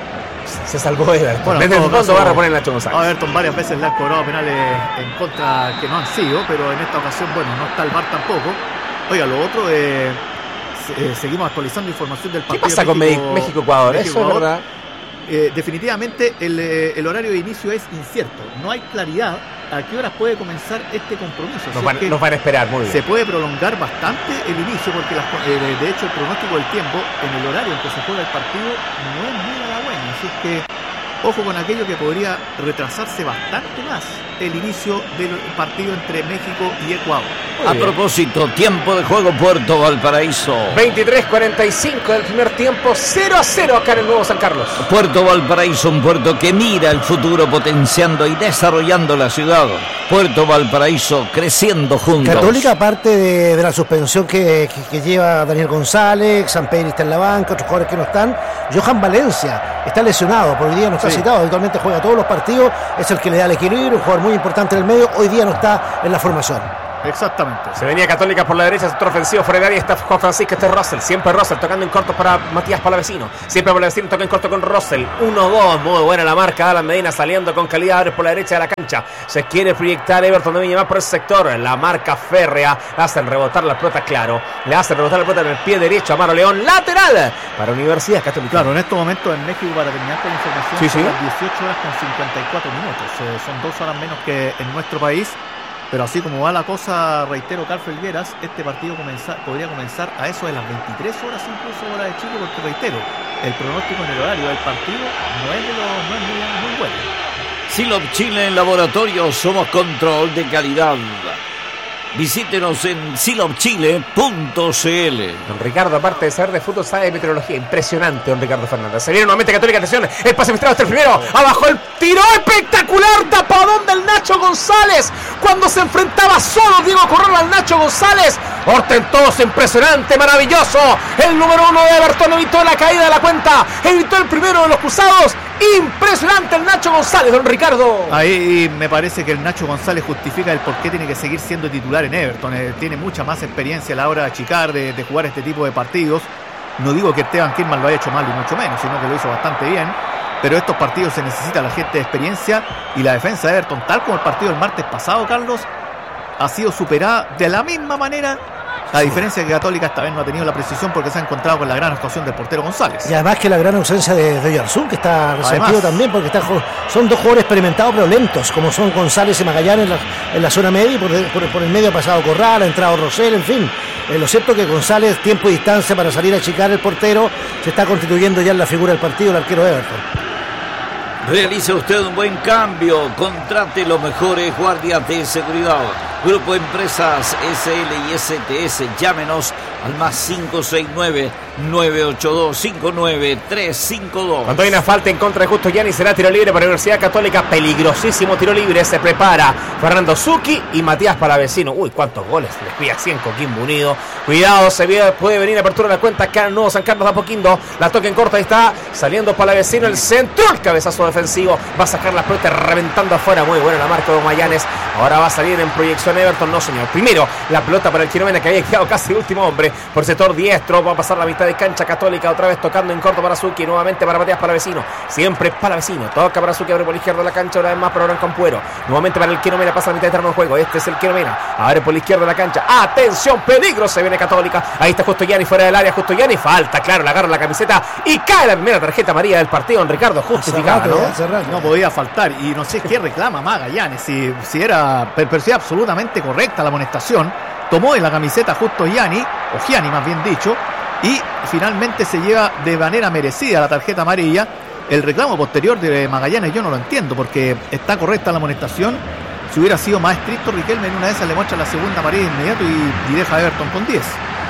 se salvó Everton. Bueno, desde el fondo caso, va a reponer Nacho González. A Everton varias veces le han cobrado penales en contra que no han sido, pero en esta ocasión, bueno, no está el V A R tampoco. Oiga, lo otro, eh, eh, seguimos actualizando información del partido. ¿Qué pasa con México-Ecuador? México, Eso es verdad. Eh, definitivamente el, eh, el horario de inicio es incierto, no hay claridad a qué horas puede comenzar este compromiso. Nos, van, nos van a esperar muy bien. Se puede prolongar bastante el inicio porque las, eh, de hecho el pronóstico del tiempo en el horario en que se juega el partido no es muy a la buena, así es que ojo con aquello que podría retrasarse bastante más el inicio del partido entre México y Ecuador. Muy a bien. Propósito, tiempo de juego Puerto Valparaíso. veintitrés cuarenta y cinco del primer tiempo, cero a cero acá en el Nuevo San Carlos. Puerto Valparaíso, un puerto que mira el futuro potenciando y desarrollando la ciudad. Puerto Valparaíso creciendo juntos. Católica, aparte de, de la suspensión que, que, que lleva Daniel González, San Pedro está en la banca, otros jugadores que no están, Johan Valencia está lesionado, por hoy día no está sí. citado, habitualmente juega todos los partidos, es el que le da el equilibrio, un jugador muy importante en el medio, hoy día no está en la formación. Exactamente. Se venía Católica por la derecha, sector ofensivo, fuera de área está Juan Francisco, este es Russell, siempre Russell, tocando en corto para Matías Palavecino, siempre Palavecino toca en corto con Russell, uno dos, muy buena la marca, Alan Medina saliendo con calidad, abre por la derecha de la cancha, se quiere proyectar Everton de Viña más por el sector, la marca férrea, hacen rebotar la pelota, claro, le hacen rebotar la pelota en el pie derecho a Amaro León, lateral para Universidad Católica. Claro, en estos momentos en México, para terminar con la información, sí, son sí. las dieciocho horas con cincuenta y cuatro minutos, eh, son dos horas menos que en nuestro país. Pero así como va la cosa, reitero, Carlos Felgueras, este partido comenzar, podría comenzar a eso de las veintitrés horas, incluso hora de Chile, porque reitero, el pronóstico en el horario del partido no es, de lo, no es muy, muy bueno. Silop Chile en laboratorio, somos control de calidad. Visítenos en silop chile punto c l. Don Ricardo, aparte de saber de fútbol, sabe de meteorología. Impresionante, don Ricardo Fernández. Se viene nuevamente Católica, atención. El pase filtrado hasta el primero. Abajo el tiro espectacular. Tapadón del Nacho González. Cuando se enfrentaba solo Diego Corral al Nacho González. Hortentoso, impresionante, maravilloso. El número uno de Everton evitó la caída de la cuenta. Evitó el primero de los cruzados. Impresionante el Nacho González, don Ricardo. Ahí me parece que el Nacho González justifica el por qué tiene que seguir siendo titular en Everton. Eh, tiene mucha más experiencia a la hora de achicar, de, de jugar este tipo de partidos. No digo que Esteban Kirman lo haya hecho mal y mucho menos, sino que lo hizo bastante bien. Pero estos partidos se necesita la gente de experiencia, y la defensa de Everton, tal como el partido del martes pasado, Carlos, ha sido superada de la misma manera. La diferencia es que Católica esta vez no ha tenido la precisión porque se ha encontrado con la gran actuación del portero González. Y además que la gran ausencia de, de Oyarzún, que está resentido también, porque está, son dos jugadores experimentados pero lentos, como son González y Magallanes en la, en la zona media, y por, por, por el medio ha pasado Corral, ha entrado Rosell, en fin. Eh, lo cierto es que González, tiempo y distancia para salir a achicar el portero, se está constituyendo ya en la figura del partido, el arquero de Everton. Realice usted un buen cambio, contrate los mejores guardias de seguridad. Grupo Empresas S L y S T S, llámenos al más cinco seis nueve, nueve ocho dos, cinco nueve tres cinco dos. Cuando hay una falta en contra de Justo Gianni, será tiro libre para Universidad Católica. Peligrosísimo tiro libre, se prepara Fernando Zucchi y Matías Palavecino. Uy, cuántos goles les pide así en Coquimbo Unido. Cuidado, se ve, puede venir apertura de la cuenta acá en Nuevo San Carlos de Apoquindo. La toca en corta, ahí está saliendo Palavecino, el centro, el cabezazo defensivo. Va a sacar la pelota reventando afuera. Muy buena la marca de Magallanes. Ahora va a salir en proyección Everton, no señor. Primero la pelota para el Quinomena, que había quedado casi último hombre por sector diestro. Va a pasar la mitad de cancha Católica, otra vez tocando en corto para Zucchi, nuevamente para Matías Palavecino, siempre Palavecino, toca para Zucchi, abre por la izquierda de la cancha, una vez más para Branco Ampuero, nuevamente para el Quinomena, pasa la mitad de terreno de juego. Este es el Quinomena, abre por la izquierda de la cancha, atención, peligro, se viene Católica, ahí está Justo Gianni fuera del área, Justo Gianni, falta, claro, le agarra la camiseta y cae la primera tarjeta amarilla del partido. En Ricardo, justificada, ¿no? No podía faltar, y no sé qué reclama Magallanes, si, si era, pero si absolutamente correcta la amonestación. Tomó de la camiseta Justo Gianni, o Gianni más bien dicho, y finalmente se lleva de manera merecida la tarjeta amarilla. El reclamo posterior de Magallanes yo no lo entiendo, porque está correcta la amonestación. Si hubiera sido más estricto, Riquelme en una de esas le muestra la segunda amarilla inmediato y, y deja a Everton con diez.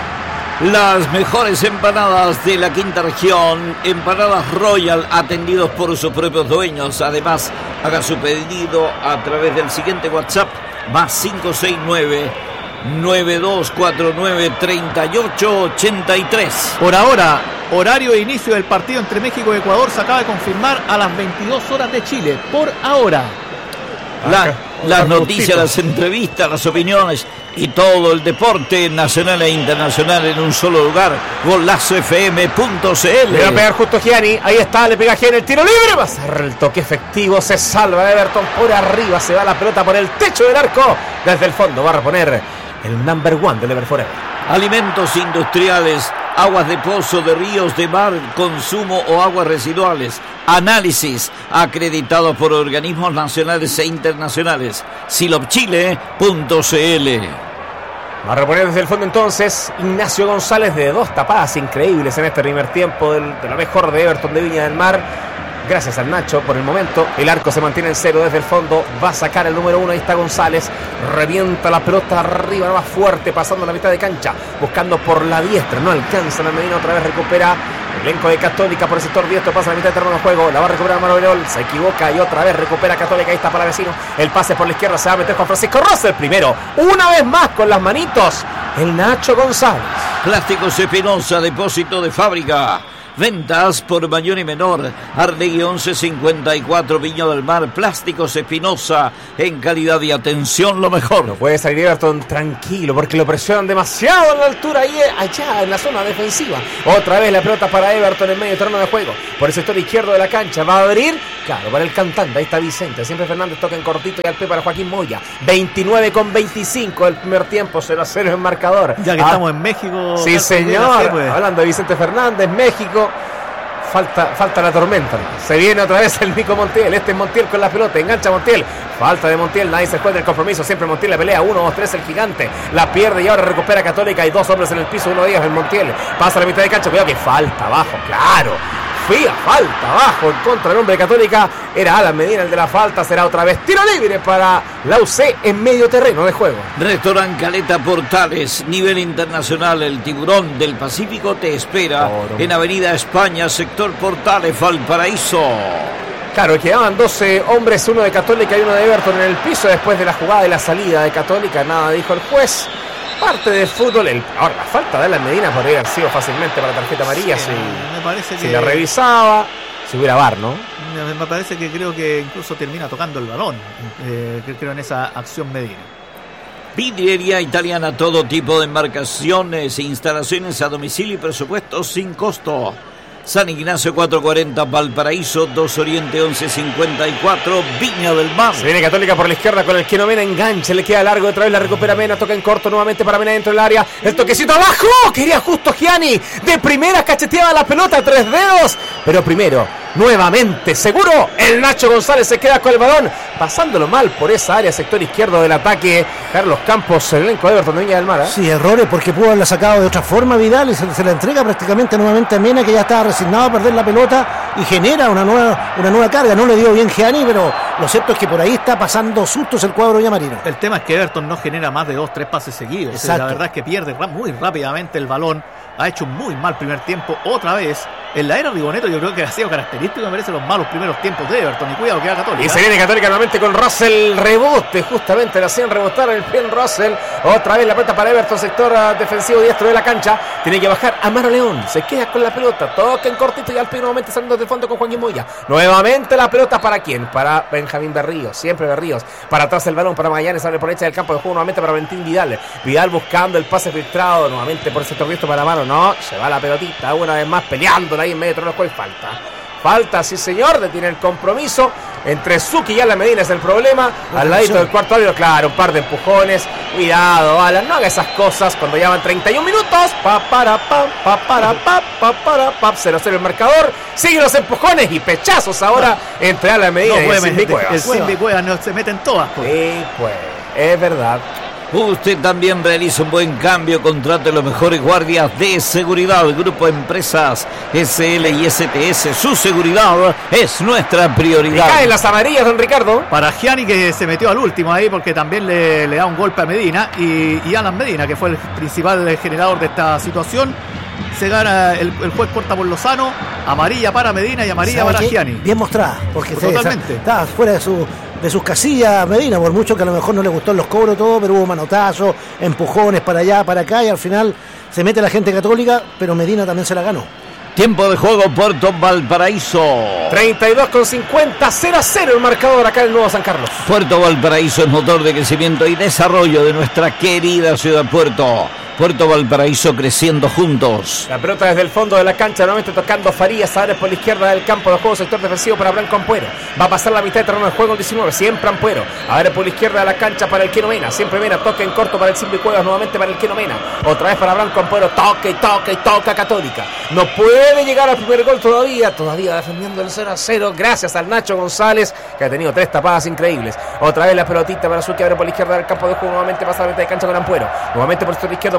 Las mejores empanadas de la quinta región, Empanadas Royal, atendidos por sus propios dueños. Además, haga su pedido a través del siguiente WhatsApp, más cinco seis nueve, nueve dos cuatro nueve, tres ocho ocho tres. Por ahora, horario de inicio del partido entre México y Ecuador se acaba de confirmar a las veintidós horas de Chile. Por ahora. La, las noticias, las entrevistas, las opiniones y todo el deporte nacional e internacional en un solo lugar. Golazo F M punto C L. Le va a pegar Justo Gianni, ahí está, le pega Gianni el tiro libre, va a ser el toque efectivo, se salva Everton por arriba, se va la pelota por el techo del arco, desde el fondo va a reponer el number one del Ever Forever. Alimentos industriales, aguas de pozo, de ríos, de mar, consumo o aguas residuales. Análisis acreditados por organismos nacionales e internacionales. silop chile punto c l. Va a reponer desde el fondo entonces Ignacio González, de dos tapadas increíbles en este primer tiempo del, de lo mejor de Everton de Viña del Mar. Gracias al Nacho por el momento. El arco se mantiene en cero desde el fondo. Va a sacar el número uno. Ahí está González. Revienta la pelota arriba, más fuerte, pasando la mitad de cancha. Buscando por la diestra. No alcanza la Medina. Otra vez recupera el elenco de Católica por el sector diestro. Pasa la mitad de terreno de juego. La va a recuperar Manuel. Se equivoca y otra vez recupera Católica. Ahí está para Vecino. El pase por la izquierda. Se va a meter Juan Francisco Rosel primero. Una vez más con las manitos. El Nacho González. Plásticos Espinosa, depósito de fábrica. Ventas por mayor y menor. Ardegui once cincuenta y cuatro, Viña del Mar. Plásticos Espinosa, en calidad y atención lo mejor. No puede salir Everton tranquilo porque lo presionan demasiado en la altura ahí, allá en la zona defensiva. Otra vez la pelota para Everton en medio terreno de juego. Por el sector izquierdo de la cancha. Va a abrir, claro, para el cantante. Ahí está Vicente. Siempre Fernández toca en cortito y al pie para Joaquín Moya. veintinueve con veinticinco el primer tiempo. cero a cero en marcador. Ya que ah, estamos en México. Sí, señor. Así, pues. Hablando de Vicente Fernández, México. Falta, falta la tormenta. Se viene otra vez el Nico Montiel. Este es Montiel con la pelota. Engancha Montiel. Falta de Montiel. Nadie se juega el compromiso. Siempre Montiel la pelea. uno, dos, tres. El gigante la pierde y ahora recupera Católica. Hay dos hombres en el piso. Uno de ellos es Montiel. Pasa a la mitad de cancha. Cuidado que falta abajo. Claro. Fía falta abajo en contra del hombre de Católica. Era Alan Medina el de la falta. Será otra vez tiro libre para la U C en medio terreno de juego. Restaurant Caleta Portales, nivel internacional. El Tiburón del Pacífico te espera Oro. En Avenida España, sector Portales, Valparaíso. Claro, quedaban doce hombres, uno de Católica y uno de Everton en el piso después de la jugada de la salida de Católica. Nada dijo el juez. Parte del fútbol. El, ahora, la falta de Alan Medina podría haber sido fácilmente para tarjeta amarilla. Sí, si, me parece si que... la revisaba, si hubiera V A R, ¿no? Me parece que creo que incluso termina tocando el balón. Eh, creo en esa acción Medina. Vidriería Italiana, todo tipo de embarcaciones e instalaciones a domicilio y presupuestos sin costo. San Ignacio cuatrocientos cuarenta, Valparaíso, dos Oriente once cincuenta y cuatro, Viña del Mar. Se viene Católica por la izquierda con el Keno Mena, enganche, le queda largo, otra vez la recupera Mena, toca en corto nuevamente para Mena dentro del área, el toquecito abajo, quería justo Gianni, de primera cacheteaba la pelota, tres dedos, pero primero, nuevamente, seguro, el Nacho González se queda con el balón, pasándolo mal por esa área, sector izquierdo del ataque, Carlos Campos, el elenco de Everton de Viña del Mar. ¿eh? Sí, errores porque pudo haberla sacado de otra forma Vidal y se, se la entrega prácticamente nuevamente a Mena, que ya estaba resignado a perder la pelota y genera una nueva una nueva carga. No le dio bien Gianni, pero lo cierto es que por ahí está pasando sustos el cuadro villamarino. El tema es que Everton no genera más de dos, tres pases seguidos. Exacto. La verdad es que pierde muy rápidamente el balón. Ha hecho un muy mal primer tiempo otra vez. En la era Rigoneto yo creo que ha sido característico, me parece, los malos primeros tiempos de Everton. Y cuidado que va Católica. Y se viene Católica nuevamente con Russell, rebote, justamente le hacían rebotar el pie en Russell. Otra vez la pelota para Everton, sector uh, defensivo diestro de la cancha. Tiene que bajar Amaro León, se queda con la pelota, toca en cortito y al pie nuevamente saliendo de fondo con Joaquín Moya. Nuevamente la pelota para quién, para Benjamín Berríos, siempre Berríos. Para atrás el balón para Magallanes, abre por derecha del campo de juego nuevamente para Valentín Vidal. Vidal buscando el pase filtrado, nuevamente por el sector diestro para Amaro, no, se va la pelotita, una vez más peleándola ahí en medio de los juegos, falta. Falta, sí señor, detiene el compromiso entre Zucchi y Alan Medina, es el problema. Al ladito del cuarto árbitro, claro, un par de empujones. Cuidado, Alan, no haga esas cosas cuando llevan treinta y un minutos. Pa para pam, pa para pa, pa para pam, cero cero el marcador. Siguen los empujones y pechazos ahora no, entre Alan Medina no, y el Simbi Cuevas. El Simbi Cuevas no se meten todas. Pues. Sí, pues, es verdad. Usted también realiza un buen cambio, contrate los mejores guardias de seguridad. Grupo Empresas S L y S T S, su seguridad es nuestra prioridad. Y caen las amarillas, don Ricardo. Para Gianni, que se metió al último ahí porque también le, le da un golpe a Medina. Y, y Alan Medina, que fue el principal generador de esta situación. Se gana, el, el juez corta por Lozano, amarilla para Medina y amarilla para Gianni. Bien mostrada, porque pues totalmente está fuera de su de sus casillas Medina, por mucho que a lo mejor no le gustó los cobros todo, pero hubo manotazos, empujones para allá, para acá, y al final se mete la gente Católica, pero Medina también se la ganó. Tiempo de juego, Puerto Valparaíso. treinta y dos con cincuenta, cero a cero el marcador acá en el Nuevo San Carlos. Puerto Valparaíso es motor de crecimiento y desarrollo de nuestra querida ciudad Puerto. Puerto Valparaíso creciendo juntos. La pelota desde el fondo de la cancha, nuevamente tocando Farías, ahora por la izquierda del campo de juego, sector defensivo para Branco Ampuero. Va a pasar la mitad de terreno de juego el diecinueve, siempre Ampuero. Ahora por la izquierda de la cancha para el Keno Mena, siempre Mena, toca en corto para el Simbi Cuevas, nuevamente para el Keno Mena. Otra vez para Branco Ampuero, toca y toca y toca Católica. No puede llegar al primer gol todavía, todavía defendiendo el cero a cero, gracias al Nacho González, que ha tenido tres tapadas increíbles. Otra vez la pelotita para Zucchi, abre por la izquierda del campo de juego, nuevamente pasa la mitad de cancha con Ampuero. Nuevamente por el sector izquierdo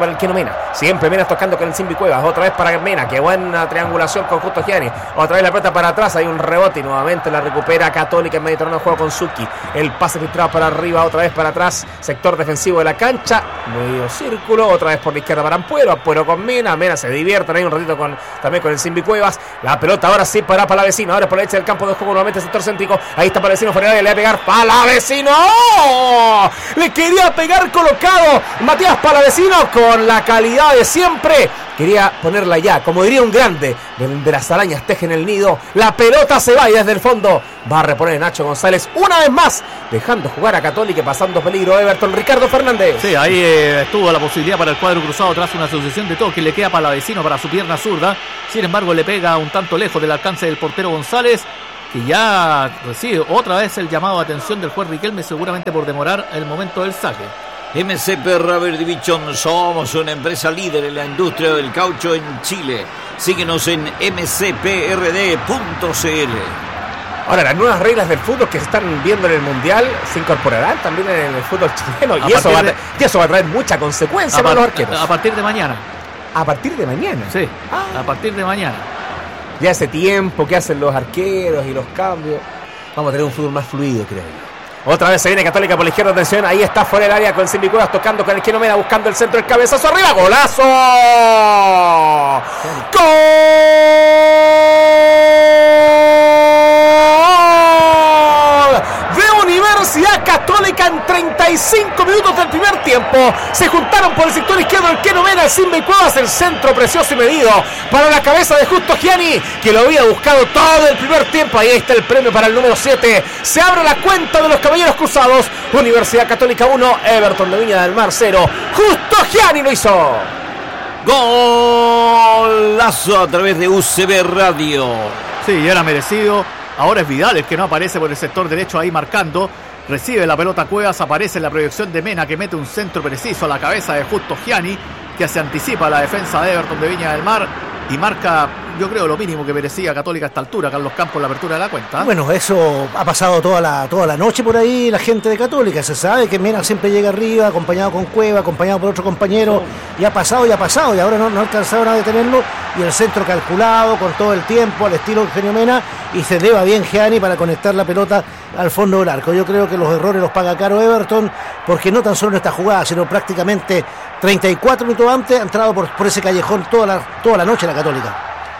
para el Keno Mena. Siempre Mena tocando con el Simbi Cuevas. Otra vez para Mena. Qué buena triangulación con Justo Gianni. Otra vez la pelota para atrás. Hay un rebote y nuevamente la recupera Católica en medio terreno de juego con Suki. El pase filtrado para arriba. Otra vez para atrás. Sector defensivo de la cancha. Medio círculo. Otra vez por la izquierda para Ampuero. Ampuero con Mena. Mena se divierten ahí un ratito con, también con el Simbi Cuevas. La pelota ahora sí para Palavecino. Ahora por la derecha del campo de juego nuevamente sector céntrico. Ahí está Palavecino fuera de área. Le va a pegar Palavecino. ¡Oh! Le quería pegar colocado Matías Palavecino con la calidad de siempre. Quería ponerla ya, como diría un grande, donde las arañas tejen el nido. La pelota se va y desde el fondo va a reponer Nacho González una vez más, dejando jugar a Católica y pasando peligro Everton. Ricardo Fernández. Sí, ahí eh, estuvo la posibilidad para el cuadro cruzado tras una sucesión de toques. Le queda Palavecino para su pierna zurda. Sin embargo, le pega un tanto lejos del alcance del portero González, que ya recibe otra vez el llamado de atención del juez Riquelme, seguramente por demorar el momento del saque. M C P Rubber Division, somos una empresa líder en la industria del caucho en Chile. Síguenos en m c p r d punto c l. Ahora, las nuevas reglas del fútbol que se están viendo en el Mundial se incorporarán también en el fútbol chileno. Y eso, va de, y eso va a traer mucha consecuencia para los arqueros. A partir de mañana. ¿A partir de mañana? Sí, ah. a partir de mañana. Ya ese tiempo que hacen los arqueros y los cambios. Vamos a tener un fútbol más fluido, creo yo. Otra vez se viene Católica por la izquierda, atención, ahí está fuera del área con Simbi Cuevas tocando con el Keno Mena, buscando el centro, el cabezazo arriba, ¡golazo! ¡Gol! De Universidad Católica en treinta y cinco minutos del primer tiempo. Se juntaron por el sector izquierdo el Keno Mena, el Simbi Cuevas, el centro precioso y medido para la cabeza de Justo Gianni, que lo había buscado todo el primer tiempo. Ahí está el premio para el número siete. Se abre la cuenta de los Caballeros Cruzados. Universidad Católica uno, Everton de Viña del Mar cero. Justo Gianni lo hizo. Golazo a través de U C B Radio. Sí, era merecido. Ahora es Vidal el que no aparece por el sector derecho ahí marcando. Recibe la pelota Cuevas, aparece en la proyección de Mena, que mete un centro preciso a la cabeza de Justo Gianni, que se anticipa a la defensa de Everton de Viña del Mar y marca, yo creo, lo mínimo que merecía Católica a esta altura. Carlos Campos, la apertura de la cuenta. Bueno, eso ha pasado toda la, toda la noche por ahí la gente de Católica. Se sabe que Mena siempre llega arriba, acompañado con Cueva, acompañado por otro compañero. Y ha pasado y ha pasado, y ahora no, no alcanzaron a detenerlo. Y el centro calculado, con todo el tiempo, al estilo Eugenio Mena. Y se eleva bien Gianni para conectar la pelota al fondo del arco. Yo creo que los errores los paga caro Everton, porque no tan solo en esta jugada, sino prácticamente treinta y cuatro minutos antes ha entrado por, por ese callejón toda la, toda la noche la Católica.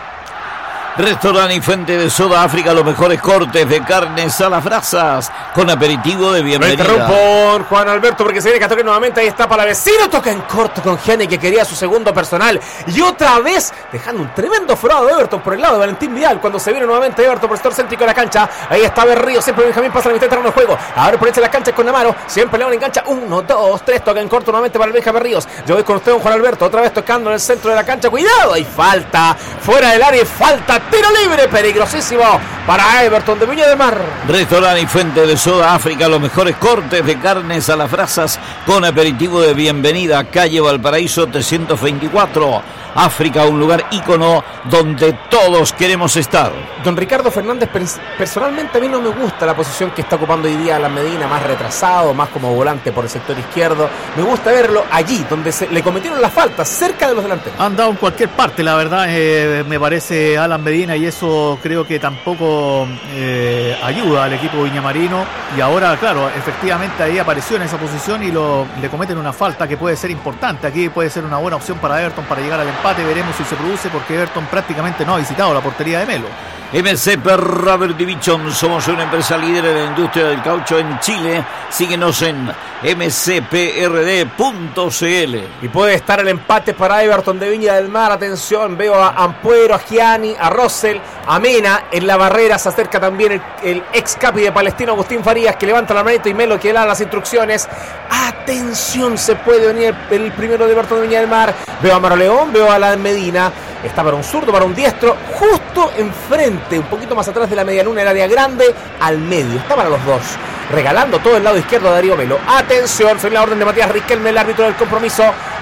Restaurante y Fuente de Soda África, los mejores cortes de carnes a las brasas, con aperitivo de bienvenida. Me interrumpo, Juan Alberto, porque se viene Católica nuevamente. Ahí está Palavecino, toca en corto con Gianni, que quería su segundo personal. Y otra vez, dejando un tremendo forado de Everton por el lado de Valentín Vidal, cuando se viene nuevamente Everton por el sector céntrico de la cancha. Ahí está Berrío, siempre Benjamín pasa la mitad de terreno de juego. Ahora por hecho la cancha con Amaro, siempre León engancha. Uno, dos, tres, toca en corto nuevamente para el Benja Berríos. Yo voy con usted, don Juan Alberto, otra vez tocando en el centro de la cancha. Cuidado, hay falta, fuera del área, falta. Tiro libre, peligrosísimo para Everton de Viña del Mar. Restaurante y Fuente de Soda África, los mejores cortes de carnes a las brasas, con aperitivo de bienvenida. Calle Valparaíso trescientos veinticuatro. África, un lugar ícono donde todos queremos estar. Don Ricardo Fernández, personalmente a mí no me gusta la posición que está ocupando hoy día Alan Medina, más retrasado, más como volante por el sector izquierdo. Me gusta verlo allí, donde se le cometieron las faltas, cerca de los delanteros. Han dado en cualquier parte, la verdad, eh, me parece Alan Medina, y eso creo que tampoco eh, ayuda al equipo viñamarino. Y ahora, claro, efectivamente ahí apareció en esa posición y lo, le cometen una falta que puede ser importante. Aquí puede ser una buena opción para Everton para llegar al empate. Veremos si se produce, porque Everton prácticamente no ha visitado la portería de Melo. M C P Rubber Division, somos una empresa líder en la industria del caucho en Chile. Síguenos en m c p r d punto c l. Y puede estar el empate para Everton de Viña del Mar. Atención, veo a Ampuero, a Gianni, a Russell, a Mena en la barrera. Se acerca también el, el ex capi de Palestino, Agustín Farías, que levanta la manito, y Melo que da las instrucciones. Atención, se puede venir el, el primero de Everton de Viña del Mar. Veo a Maro León, veo a Alan Medina. Está para un zurdo, para un diestro, justo enfrente, un poquito más atrás de la medialuna, el área grande, al medio. Está para los dos, regalando todo el lado izquierdo a Darío Melo. Atención, soy la orden de Matías Riquelme, el árbitro del compromiso.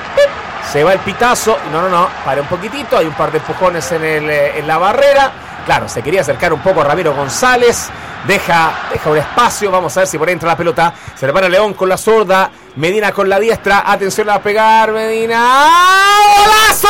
Se va el pitazo. No, no, no, para un poquitito. Hay un par de empujones en, el, en la barrera. Claro, se quería acercar un poco a Ramiro González. Deja, deja un espacio. Vamos a ver si por ahí entra la pelota. Se le para León con la zurda. Medina con la diestra. Atención a pegar. Medina. ¡Golazo!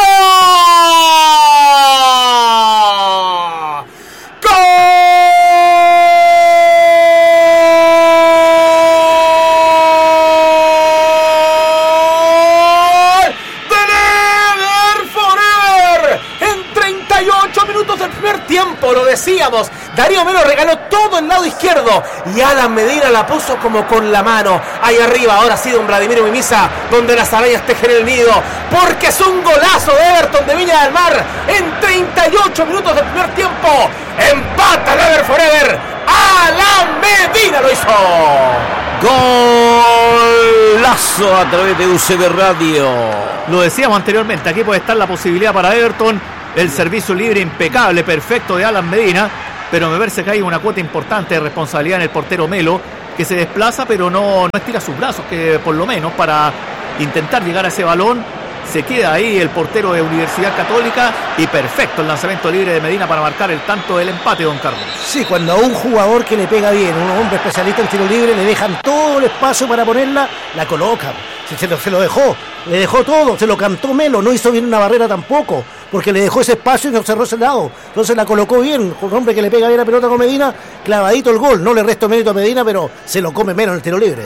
Lo decíamos, Darío Melo regaló todo el lado izquierdo y Alan Medina la puso como con la mano ahí arriba. Ahora sí, don Vladimiro Mimisa, donde las arañas tejen el nido, porque es un golazo de Everton de Viña del Mar en treinta y ocho minutos del primer tiempo. Empata el Ever Forever. Alan Medina lo hizo. Golazo a través de U C B Radio. Lo decíamos anteriormente, aquí puede estar la posibilidad para Everton. El servicio libre impecable, perfecto de Alan Medina, pero me parece que hay una cuota importante de responsabilidad en el portero Melo, que se desplaza pero no, no estira sus brazos, que por lo menos para intentar llegar a ese balón. Se queda ahí el portero de Universidad Católica y perfecto el lanzamiento libre de Medina para marcar el tanto del empate, don Carlos. Sí, cuando a un jugador que le pega bien, un hombre especialista en tiro libre, le dejan todo el espacio para ponerla, la colocan. Se lo, se lo dejó, le dejó todo, se lo cantó Melo, no hizo bien una barrera tampoco, porque le dejó ese espacio y no cerró ese lado. Entonces la colocó bien, un hombre que le pega bien la pelota con Medina, clavadito el gol. No le resto mérito a Medina, pero se lo come menos en el tiro libre.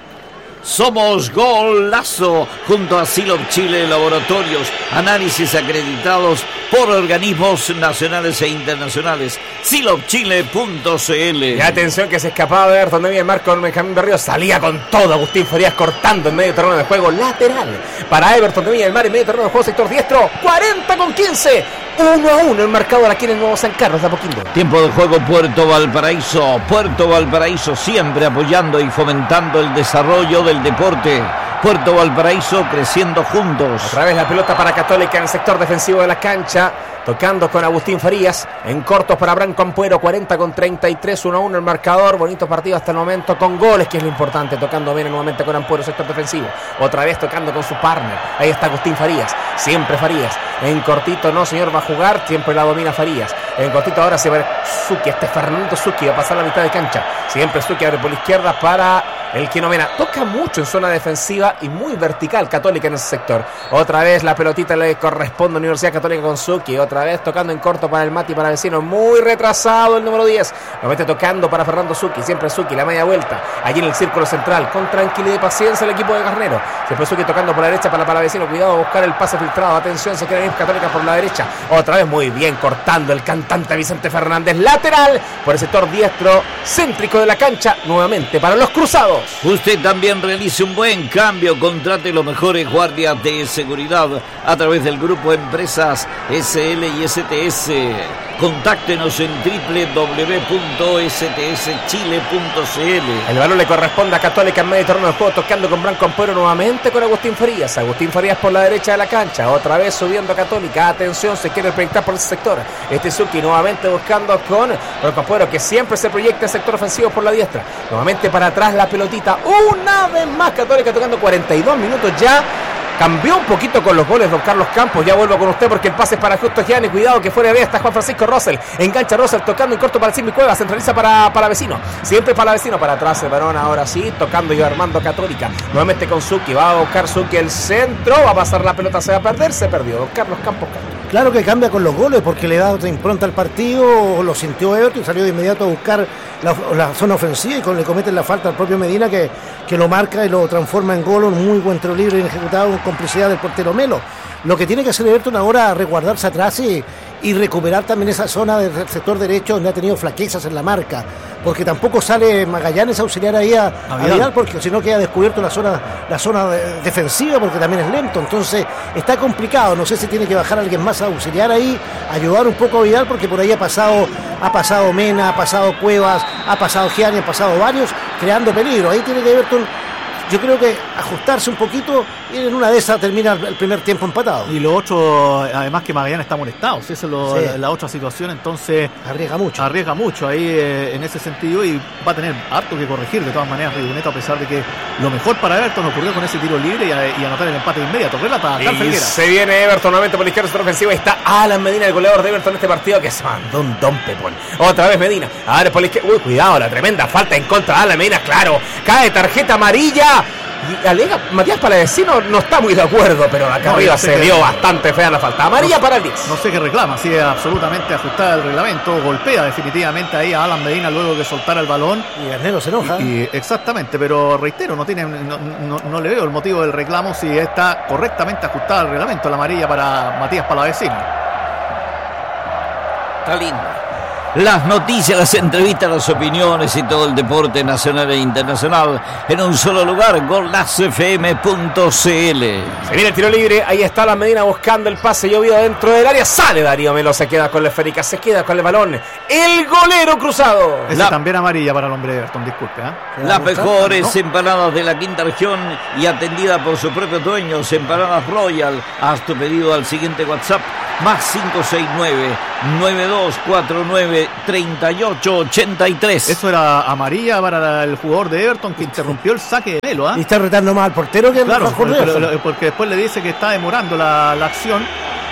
Somos Golazo, junto a Silop Chile Laboratorios, análisis acreditados por organismos nacionales e internacionales. silop chile punto c l. Y atención que se escapaba de Everton de Viña del Mar con Benjamín Berrío, salía con todo Agustín Farías cortando en medio terreno de juego, lateral para Everton de Viña del Mar en medio terreno de juego, sector diestro, cuarenta con quince, uno a uno el marcador aquí en el Nuevo San Carlos de Apoquindo. Tiempo de juego Puerto Valparaíso, Puerto Valparaíso siempre apoyando y fomentando el desarrollo del deporte. Puerto Valparaíso creciendo juntos. Otra vez la pelota para Católica en el sector defensivo de la cancha, tocando con Agustín Farías, en cortos para Branco Ampuero, cuarenta con treinta y tres, uno a uno el marcador. Bonito partido hasta el momento con goles, que es lo importante, tocando bien nuevamente con Ampuero, sector defensivo, otra vez tocando con su partner, ahí está Agustín Farías, siempre Farías, en cortito no señor, va a jugar, siempre la domina Farías, en cortito ahora se va Zucchi, este Fernando Zucchi va a pasar la mitad de cancha, siempre Zucchi abre por la izquierda para el Quinomena, toca mucho en zona defensiva y muy vertical Católica en ese sector. Otra vez la pelotita le corresponde a Universidad Católica con Zucchi, otra vez tocando en corto para el Mati, para Vecino, muy retrasado el número diez, nuevamente tocando para Fernando Zucchi, siempre Zucchi, la media vuelta, allí en el círculo central, con tranquilidad y paciencia el equipo de Garnero, siempre Zucchi tocando por la derecha para Palavecino, cuidado a buscar el pase filtrado, atención, se quiere ir Católica por la derecha, otra vez muy bien cortando el cantante Vicente Fernández, lateral por el sector diestro, céntrico de la cancha, nuevamente para los cruzados. Usted también realice un buen cambio, contrate los mejores guardias de seguridad a través del grupo Empresas S L y S T S. Contáctenos en doble u doble u doble u punto s t s chile punto c l. El balón le corresponde a Católica en medio terreno del juego, tocando con Branco Ampuero nuevamente con Agustín Farías. Agustín Farías por la derecha de la cancha, otra vez subiendo a Católica. Atención, se quiere proyectar por ese sector. Este Zucchi nuevamente buscando con Branco Ampuero, que siempre se proyecta el sector ofensivo por la diestra. Nuevamente para atrás la pelotita. Una vez más Católica tocando, cuarenta y dos minutos ya. Cambió un poquito con los goles don Carlos Campos. Ya vuelvo con usted porque el pase es para Justo Gianni. Cuidado que fuera de está Juan Francisco Rosell. Engancha Rosell tocando en corto para el Simbi Cueva. Centraliza para, para Vecino. Siempre para Vecino. Para atrás el varón ahora sí. Tocando y armando Católica. Nuevamente con Zucchi. Va a buscar Zucchi el centro. Va a pasar la pelota. Se va a perder. Se perdió. Don Carlos Campos. Claro que cambia con los goles porque le da otra impronta al partido. Lo sintió Everton y salió de inmediato a buscar la, la zona ofensiva y con, le cometen la falta al propio Medina que, que lo marca y lo transforma en gol. Un muy buen tiro libre bien ejecutado con complicidad del portero Melo. Lo que tiene que hacer Everton ahora es resguardarse atrás y, y recuperar también esa zona del sector derecho donde ha tenido flaquezas en la marca, porque tampoco sale Magallanes a auxiliar ahí a, a Vidal, porque si no queda descubierto la zona la zona de, defensiva, porque también es lento, entonces está complicado. No sé si tiene que bajar alguien más a auxiliar ahí, ayudar un poco a Vidal, porque por ahí ha pasado ha pasado Mena, ha pasado Cuevas, ha pasado Gianni, ha pasado varios creando peligro. Ahí tiene que Everton, yo creo que ajustarse un poquito y en una de esas termina el primer tiempo empatado. Y lo otro, además que Magallanes está molestado, esa es lo, Sí. la, la otra situación, entonces Arriesga mucho. arriesga mucho ahí eh, en ese sentido y va a tener harto que corregir de todas maneras Río Neto, a pesar de que lo mejor para Everton ocurrió con ese tiro libre y, a- y anotar el empate de inmediato. Relata Carl Y Felguera. se viene Everton nuevamente por la izquierda centro ofensiva. Está Alan Medina, el goleador de Everton en este partido, que se mandó un don pepón. Otra vez Medina. Ahora por la izquierda. Uy, cuidado, la tremenda falta en contra de Alan Medina. Claro, cae tarjeta amarilla. Y alega, Matías Palavecino no está muy de acuerdo, pero acá No, arriba yo sé se que- vio bastante fea la falta. Amarilla para el diez. No sé qué reclama, sí, absolutamente ajustada el reglamento, golpea definitivamente ahí a Alan Medina luego de soltar el balón. Y Garnero se enoja. Y, exactamente, pero reitero, no tiene, no, no- no le veo el motivo del reclamo si está correctamente ajustada el reglamento, la amarilla para Matías Palavecino. Está lindo. Las noticias, las entrevistas, las opiniones y todo el deporte nacional e internacional en un solo lugar, golazo f m punto c l. Se viene el tiro libre, ahí está la Medina buscando el pase llovido dentro del área. Sale Darío Melo, se queda con la esférica, se queda con el balón. El golero cruzado. Esa La- también amarilla para el hombre de Everton, disculpe. ¿eh? Las mejores ¿no? empanadas de la quinta región y atendida por sus propios dueños, Empanadas Royal. Haz tu pedido al siguiente WhatsApp, más cinco seis nueve, nueve dos cuatro nueve, tres ocho ocho tres. Eso era amarilla para el jugador de Everton que interrumpió el saque de Melo. ¿ah? Y está retando más al portero que al Claro, mejor de pero- Everton. pero- porque después le dice que está demorando la, la acción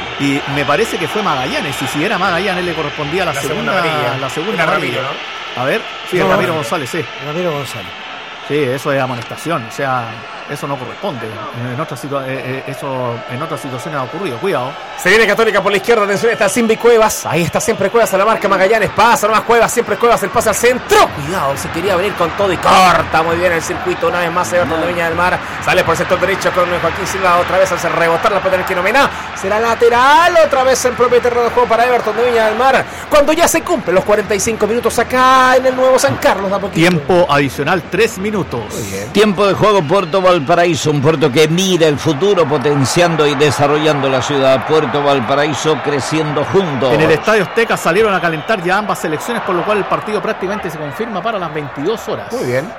y me parece que fue Magallanes y si era Magallanes le correspondía la, La segunda, segunda amarilla. la segunda Era amarilla. Ramiro, A ver, sí, No, Ramiro no. González, sí. Ramiro González. Sí, eso es amonestación, o sea, eso no corresponde. En otra situa- eh, eh, eso en otras situaciones ha ocurrido, cuidado. Se viene Católica por la izquierda, atención, está Simbi Cuevas. Ahí está siempre Cuevas a la marca Magallanes. Pasa nomás Cuevas, siempre Cuevas, el pase al centro. Cuidado, se quería venir con todo y corta muy bien el circuito. Una vez más Everton de Viña del Mar. Sale por el sector derecho con Joaquín Silva. Otra vez hace rebotar la pelota en el Quinomena. Será lateral, otra vez en propio terreno de juego para Everton de Viña del Mar. Cuando ya se cumplen los cuarenta y cinco minutos acá en el nuevo San Carlos. De a poquito. Tiempo adicional, tres minutos. Tiempo de juego Puerto Valparaíso, un puerto que mira el futuro potenciando y desarrollando la ciudad. Puerto Valparaíso creciendo juntos. En el Estadio Azteca salieron a calentar ya ambas selecciones, por lo cual el partido prácticamente se confirma para las veintidós horas. Muy bien.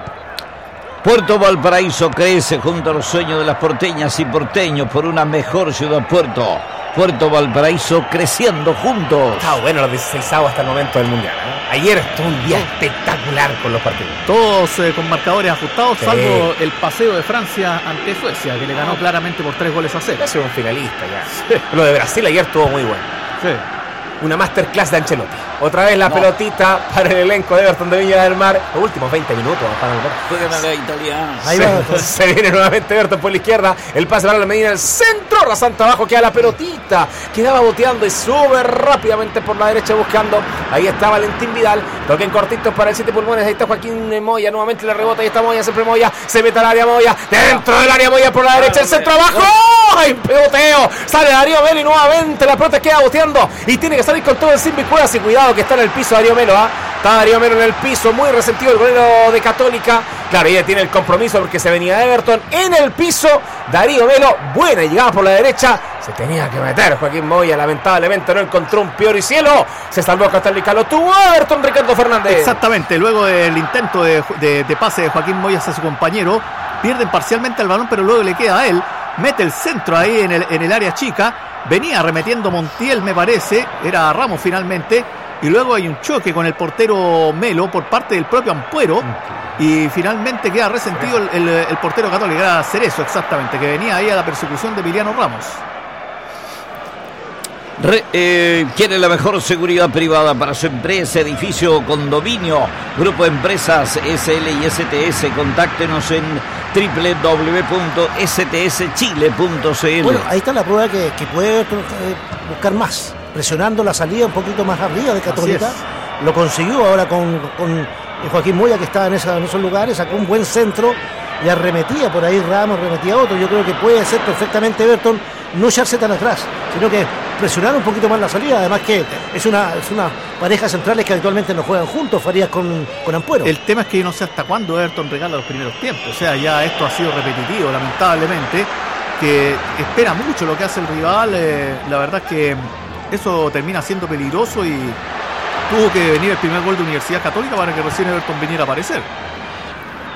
Puerto Valparaíso crece junto a los sueños de las porteñas y porteños por una mejor ciudad Puerto. Puerto Valparaíso creciendo juntos. Está bueno los dieciséis avos hasta el momento del Mundial. ¿eh? Ayer estuvo un día espectacular con los partidos. Todos eh, con marcadores ajustados, Sí. salvo el paseo de Francia ante Suecia, que le ganó claramente por tres goles a cero. Ya soy un finalista ya. Lo de Brasil ayer estuvo muy bueno. Sí. Una masterclass de Ancelotti. Otra vez la No. pelotita para el elenco de Everton de Viña del Mar. Los últimos veinte minutos. Juan Alberto. Juegan a la italiana. Ahí se, va. se viene nuevamente Everton por la izquierda. El pase para la Medina en el centro. Rasante abajo queda la pelotita. Quedaba boteando y sube rápidamente por la derecha buscando. Ahí está Valentín Vidal. Toque en cortito para el siete pulmones. Ahí está Joaquín Moya. Nuevamente le rebota. Ahí está Moya. Siempre Moya. Se mete al área Moya. Dentro del área Moya por la derecha. El centro abajo. ¡Ay, peloteo! Sale Darío Melo y nuevamente la pelota queda boteando. Y tiene que salir con todo el Simbi Cuevas. Y cuidado que está en el piso Darío Melo. ¿ah? Está Darío Melo en el piso. Muy resentido el golero de Católica. Claro, ella tiene el compromiso porque se venía de Everton. En el piso, Darío Melo. Buena llegada por la derecha. Se tenía que meter Joaquín Moya. Lamentablemente no encontró un peor y cielo. Se salvó Católica. Lo tuvo Everton Ricardo Fernández. Exactamente, luego del intento de, de- de pase de Joaquín Moyas a su compañero, pierden parcialmente el balón, pero luego le queda a él, mete el centro ahí en el, en el área chica, venía arremetiendo Montiel, me parece, era Ramos finalmente, y luego hay un choque con el portero Melo por parte del propio Ampuero, y finalmente queda resentido el, el- el portero Católico, era Cerezo exactamente, que venía ahí a la persecución de Emiliano Ramos. Re- eh, quiere la mejor seguridad privada para su empresa, edificio o condominio. Grupo Empresas S L y S T S. Contáctenos en doble u doble u doble u punto s t s chile punto c l. Bueno, ahí está la prueba que, que puede eh, buscar más, presionando la salida un poquito más arriba de Católica. Así Lo consiguió ahora con, con Joaquín Moya, que estaba en, esa, en esos lugares, sacó un buen centro y arremetía por ahí Ramos, arremetía otro. Yo creo que puede ser perfectamente Everton no echarse tan atrás, sino que presionar un poquito más la salida. Además que es una, es una pareja centrales que habitualmente no juegan juntos, Farías con, con Ampuero. El tema es que yo no sé hasta cuándo Everton regala los primeros tiempos. O sea, ya esto ha sido repetitivo, lamentablemente, que espera mucho lo que hace el rival. Eh, la verdad es que eso termina siendo peligroso y tuvo que venir el primer gol de Universidad Católica para que recién Everton viniera a aparecer.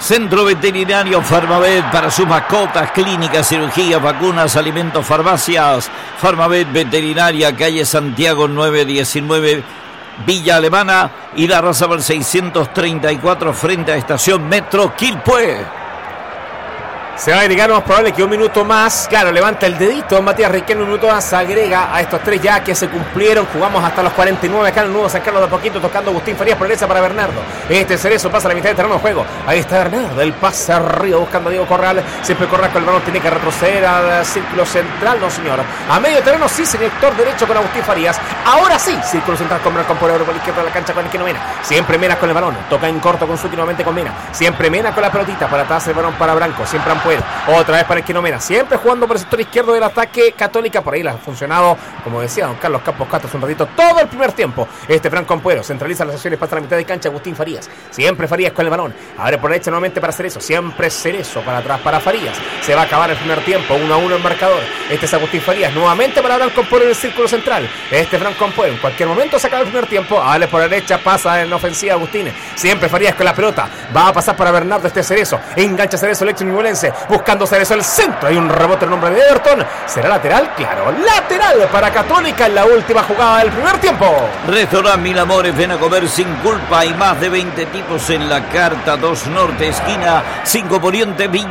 Centro Veterinario Farmavet para sus mascotas, clínicas, cirugías, vacunas, alimentos, farmacias. Farmavet Veterinaria, calle Santiago nueve diecinueve, Villa Alemana, y la Razabal seiscientos treinta y cuatro frente a Estación Metro Quilpué. Se va a agregar, lo más probable que un minuto más. Claro, levanta el dedito Matías Riquelme, un minuto más agrega a estos tres ya que se cumplieron. Jugamos hasta los cuarenta y nueve acá en el nuevo San Carlos de a poquito, tocando Agustín Farías, progresa para Bernardo. Este Cerezo pasa a la mitad del terreno de juego. Ahí está Bernardo, el pase arriba buscando a Diego Corral. Siempre Corral con el balón, tiene que retroceder al círculo central, no señor. A medio terreno sí, sector derecho con Agustín Farías. Ahora sí, círculo central con Bernardo por la izquierda de la cancha con el Kino Mena. Siempre Mena con el balón, toca en corto con su nuevamente con Mena. Siempre Mena con la pelotita para atrás el balón para Branco, siempre Ampuero. Otra vez para el Kino Mena, siempre jugando por el sector izquierdo del ataque Católica. Por ahí la ha funcionado, como decía don Carlos Campos Castro hace un ratito, todo el primer tiempo. Este Franco Ampuero centraliza las acciones, pasa a la mitad de cancha Agustín Farías. Siempre Farías con el balón. Abre por derecha nuevamente para Cerezo. Siempre Cerezo para atrás para Farías. Se va a acabar el primer tiempo, uno a uno el marcador. Este es Agustín Farías, nuevamente para Franco Ampuero en el círculo central. Este Franco Ampuero, en cualquier momento se acaba el primer tiempo. Abre por derecha, pasa en ofensiva Agustín. Siempre Farías con la pelota. Va a pasar para Bernardo, este Cerezo. Engancha Cerezo, el ex nivelense. Buscando Cerezo el centro, hay un rebote en nombre de Everton. ¿Será lateral? Claro, lateral para Católica en la última jugada del primer tiempo. Restaurant Mil Amores, ven a comer sin culpa. Hay más de veinte tipos en la carta. Dos Norte, esquina cinco Poniente, Villa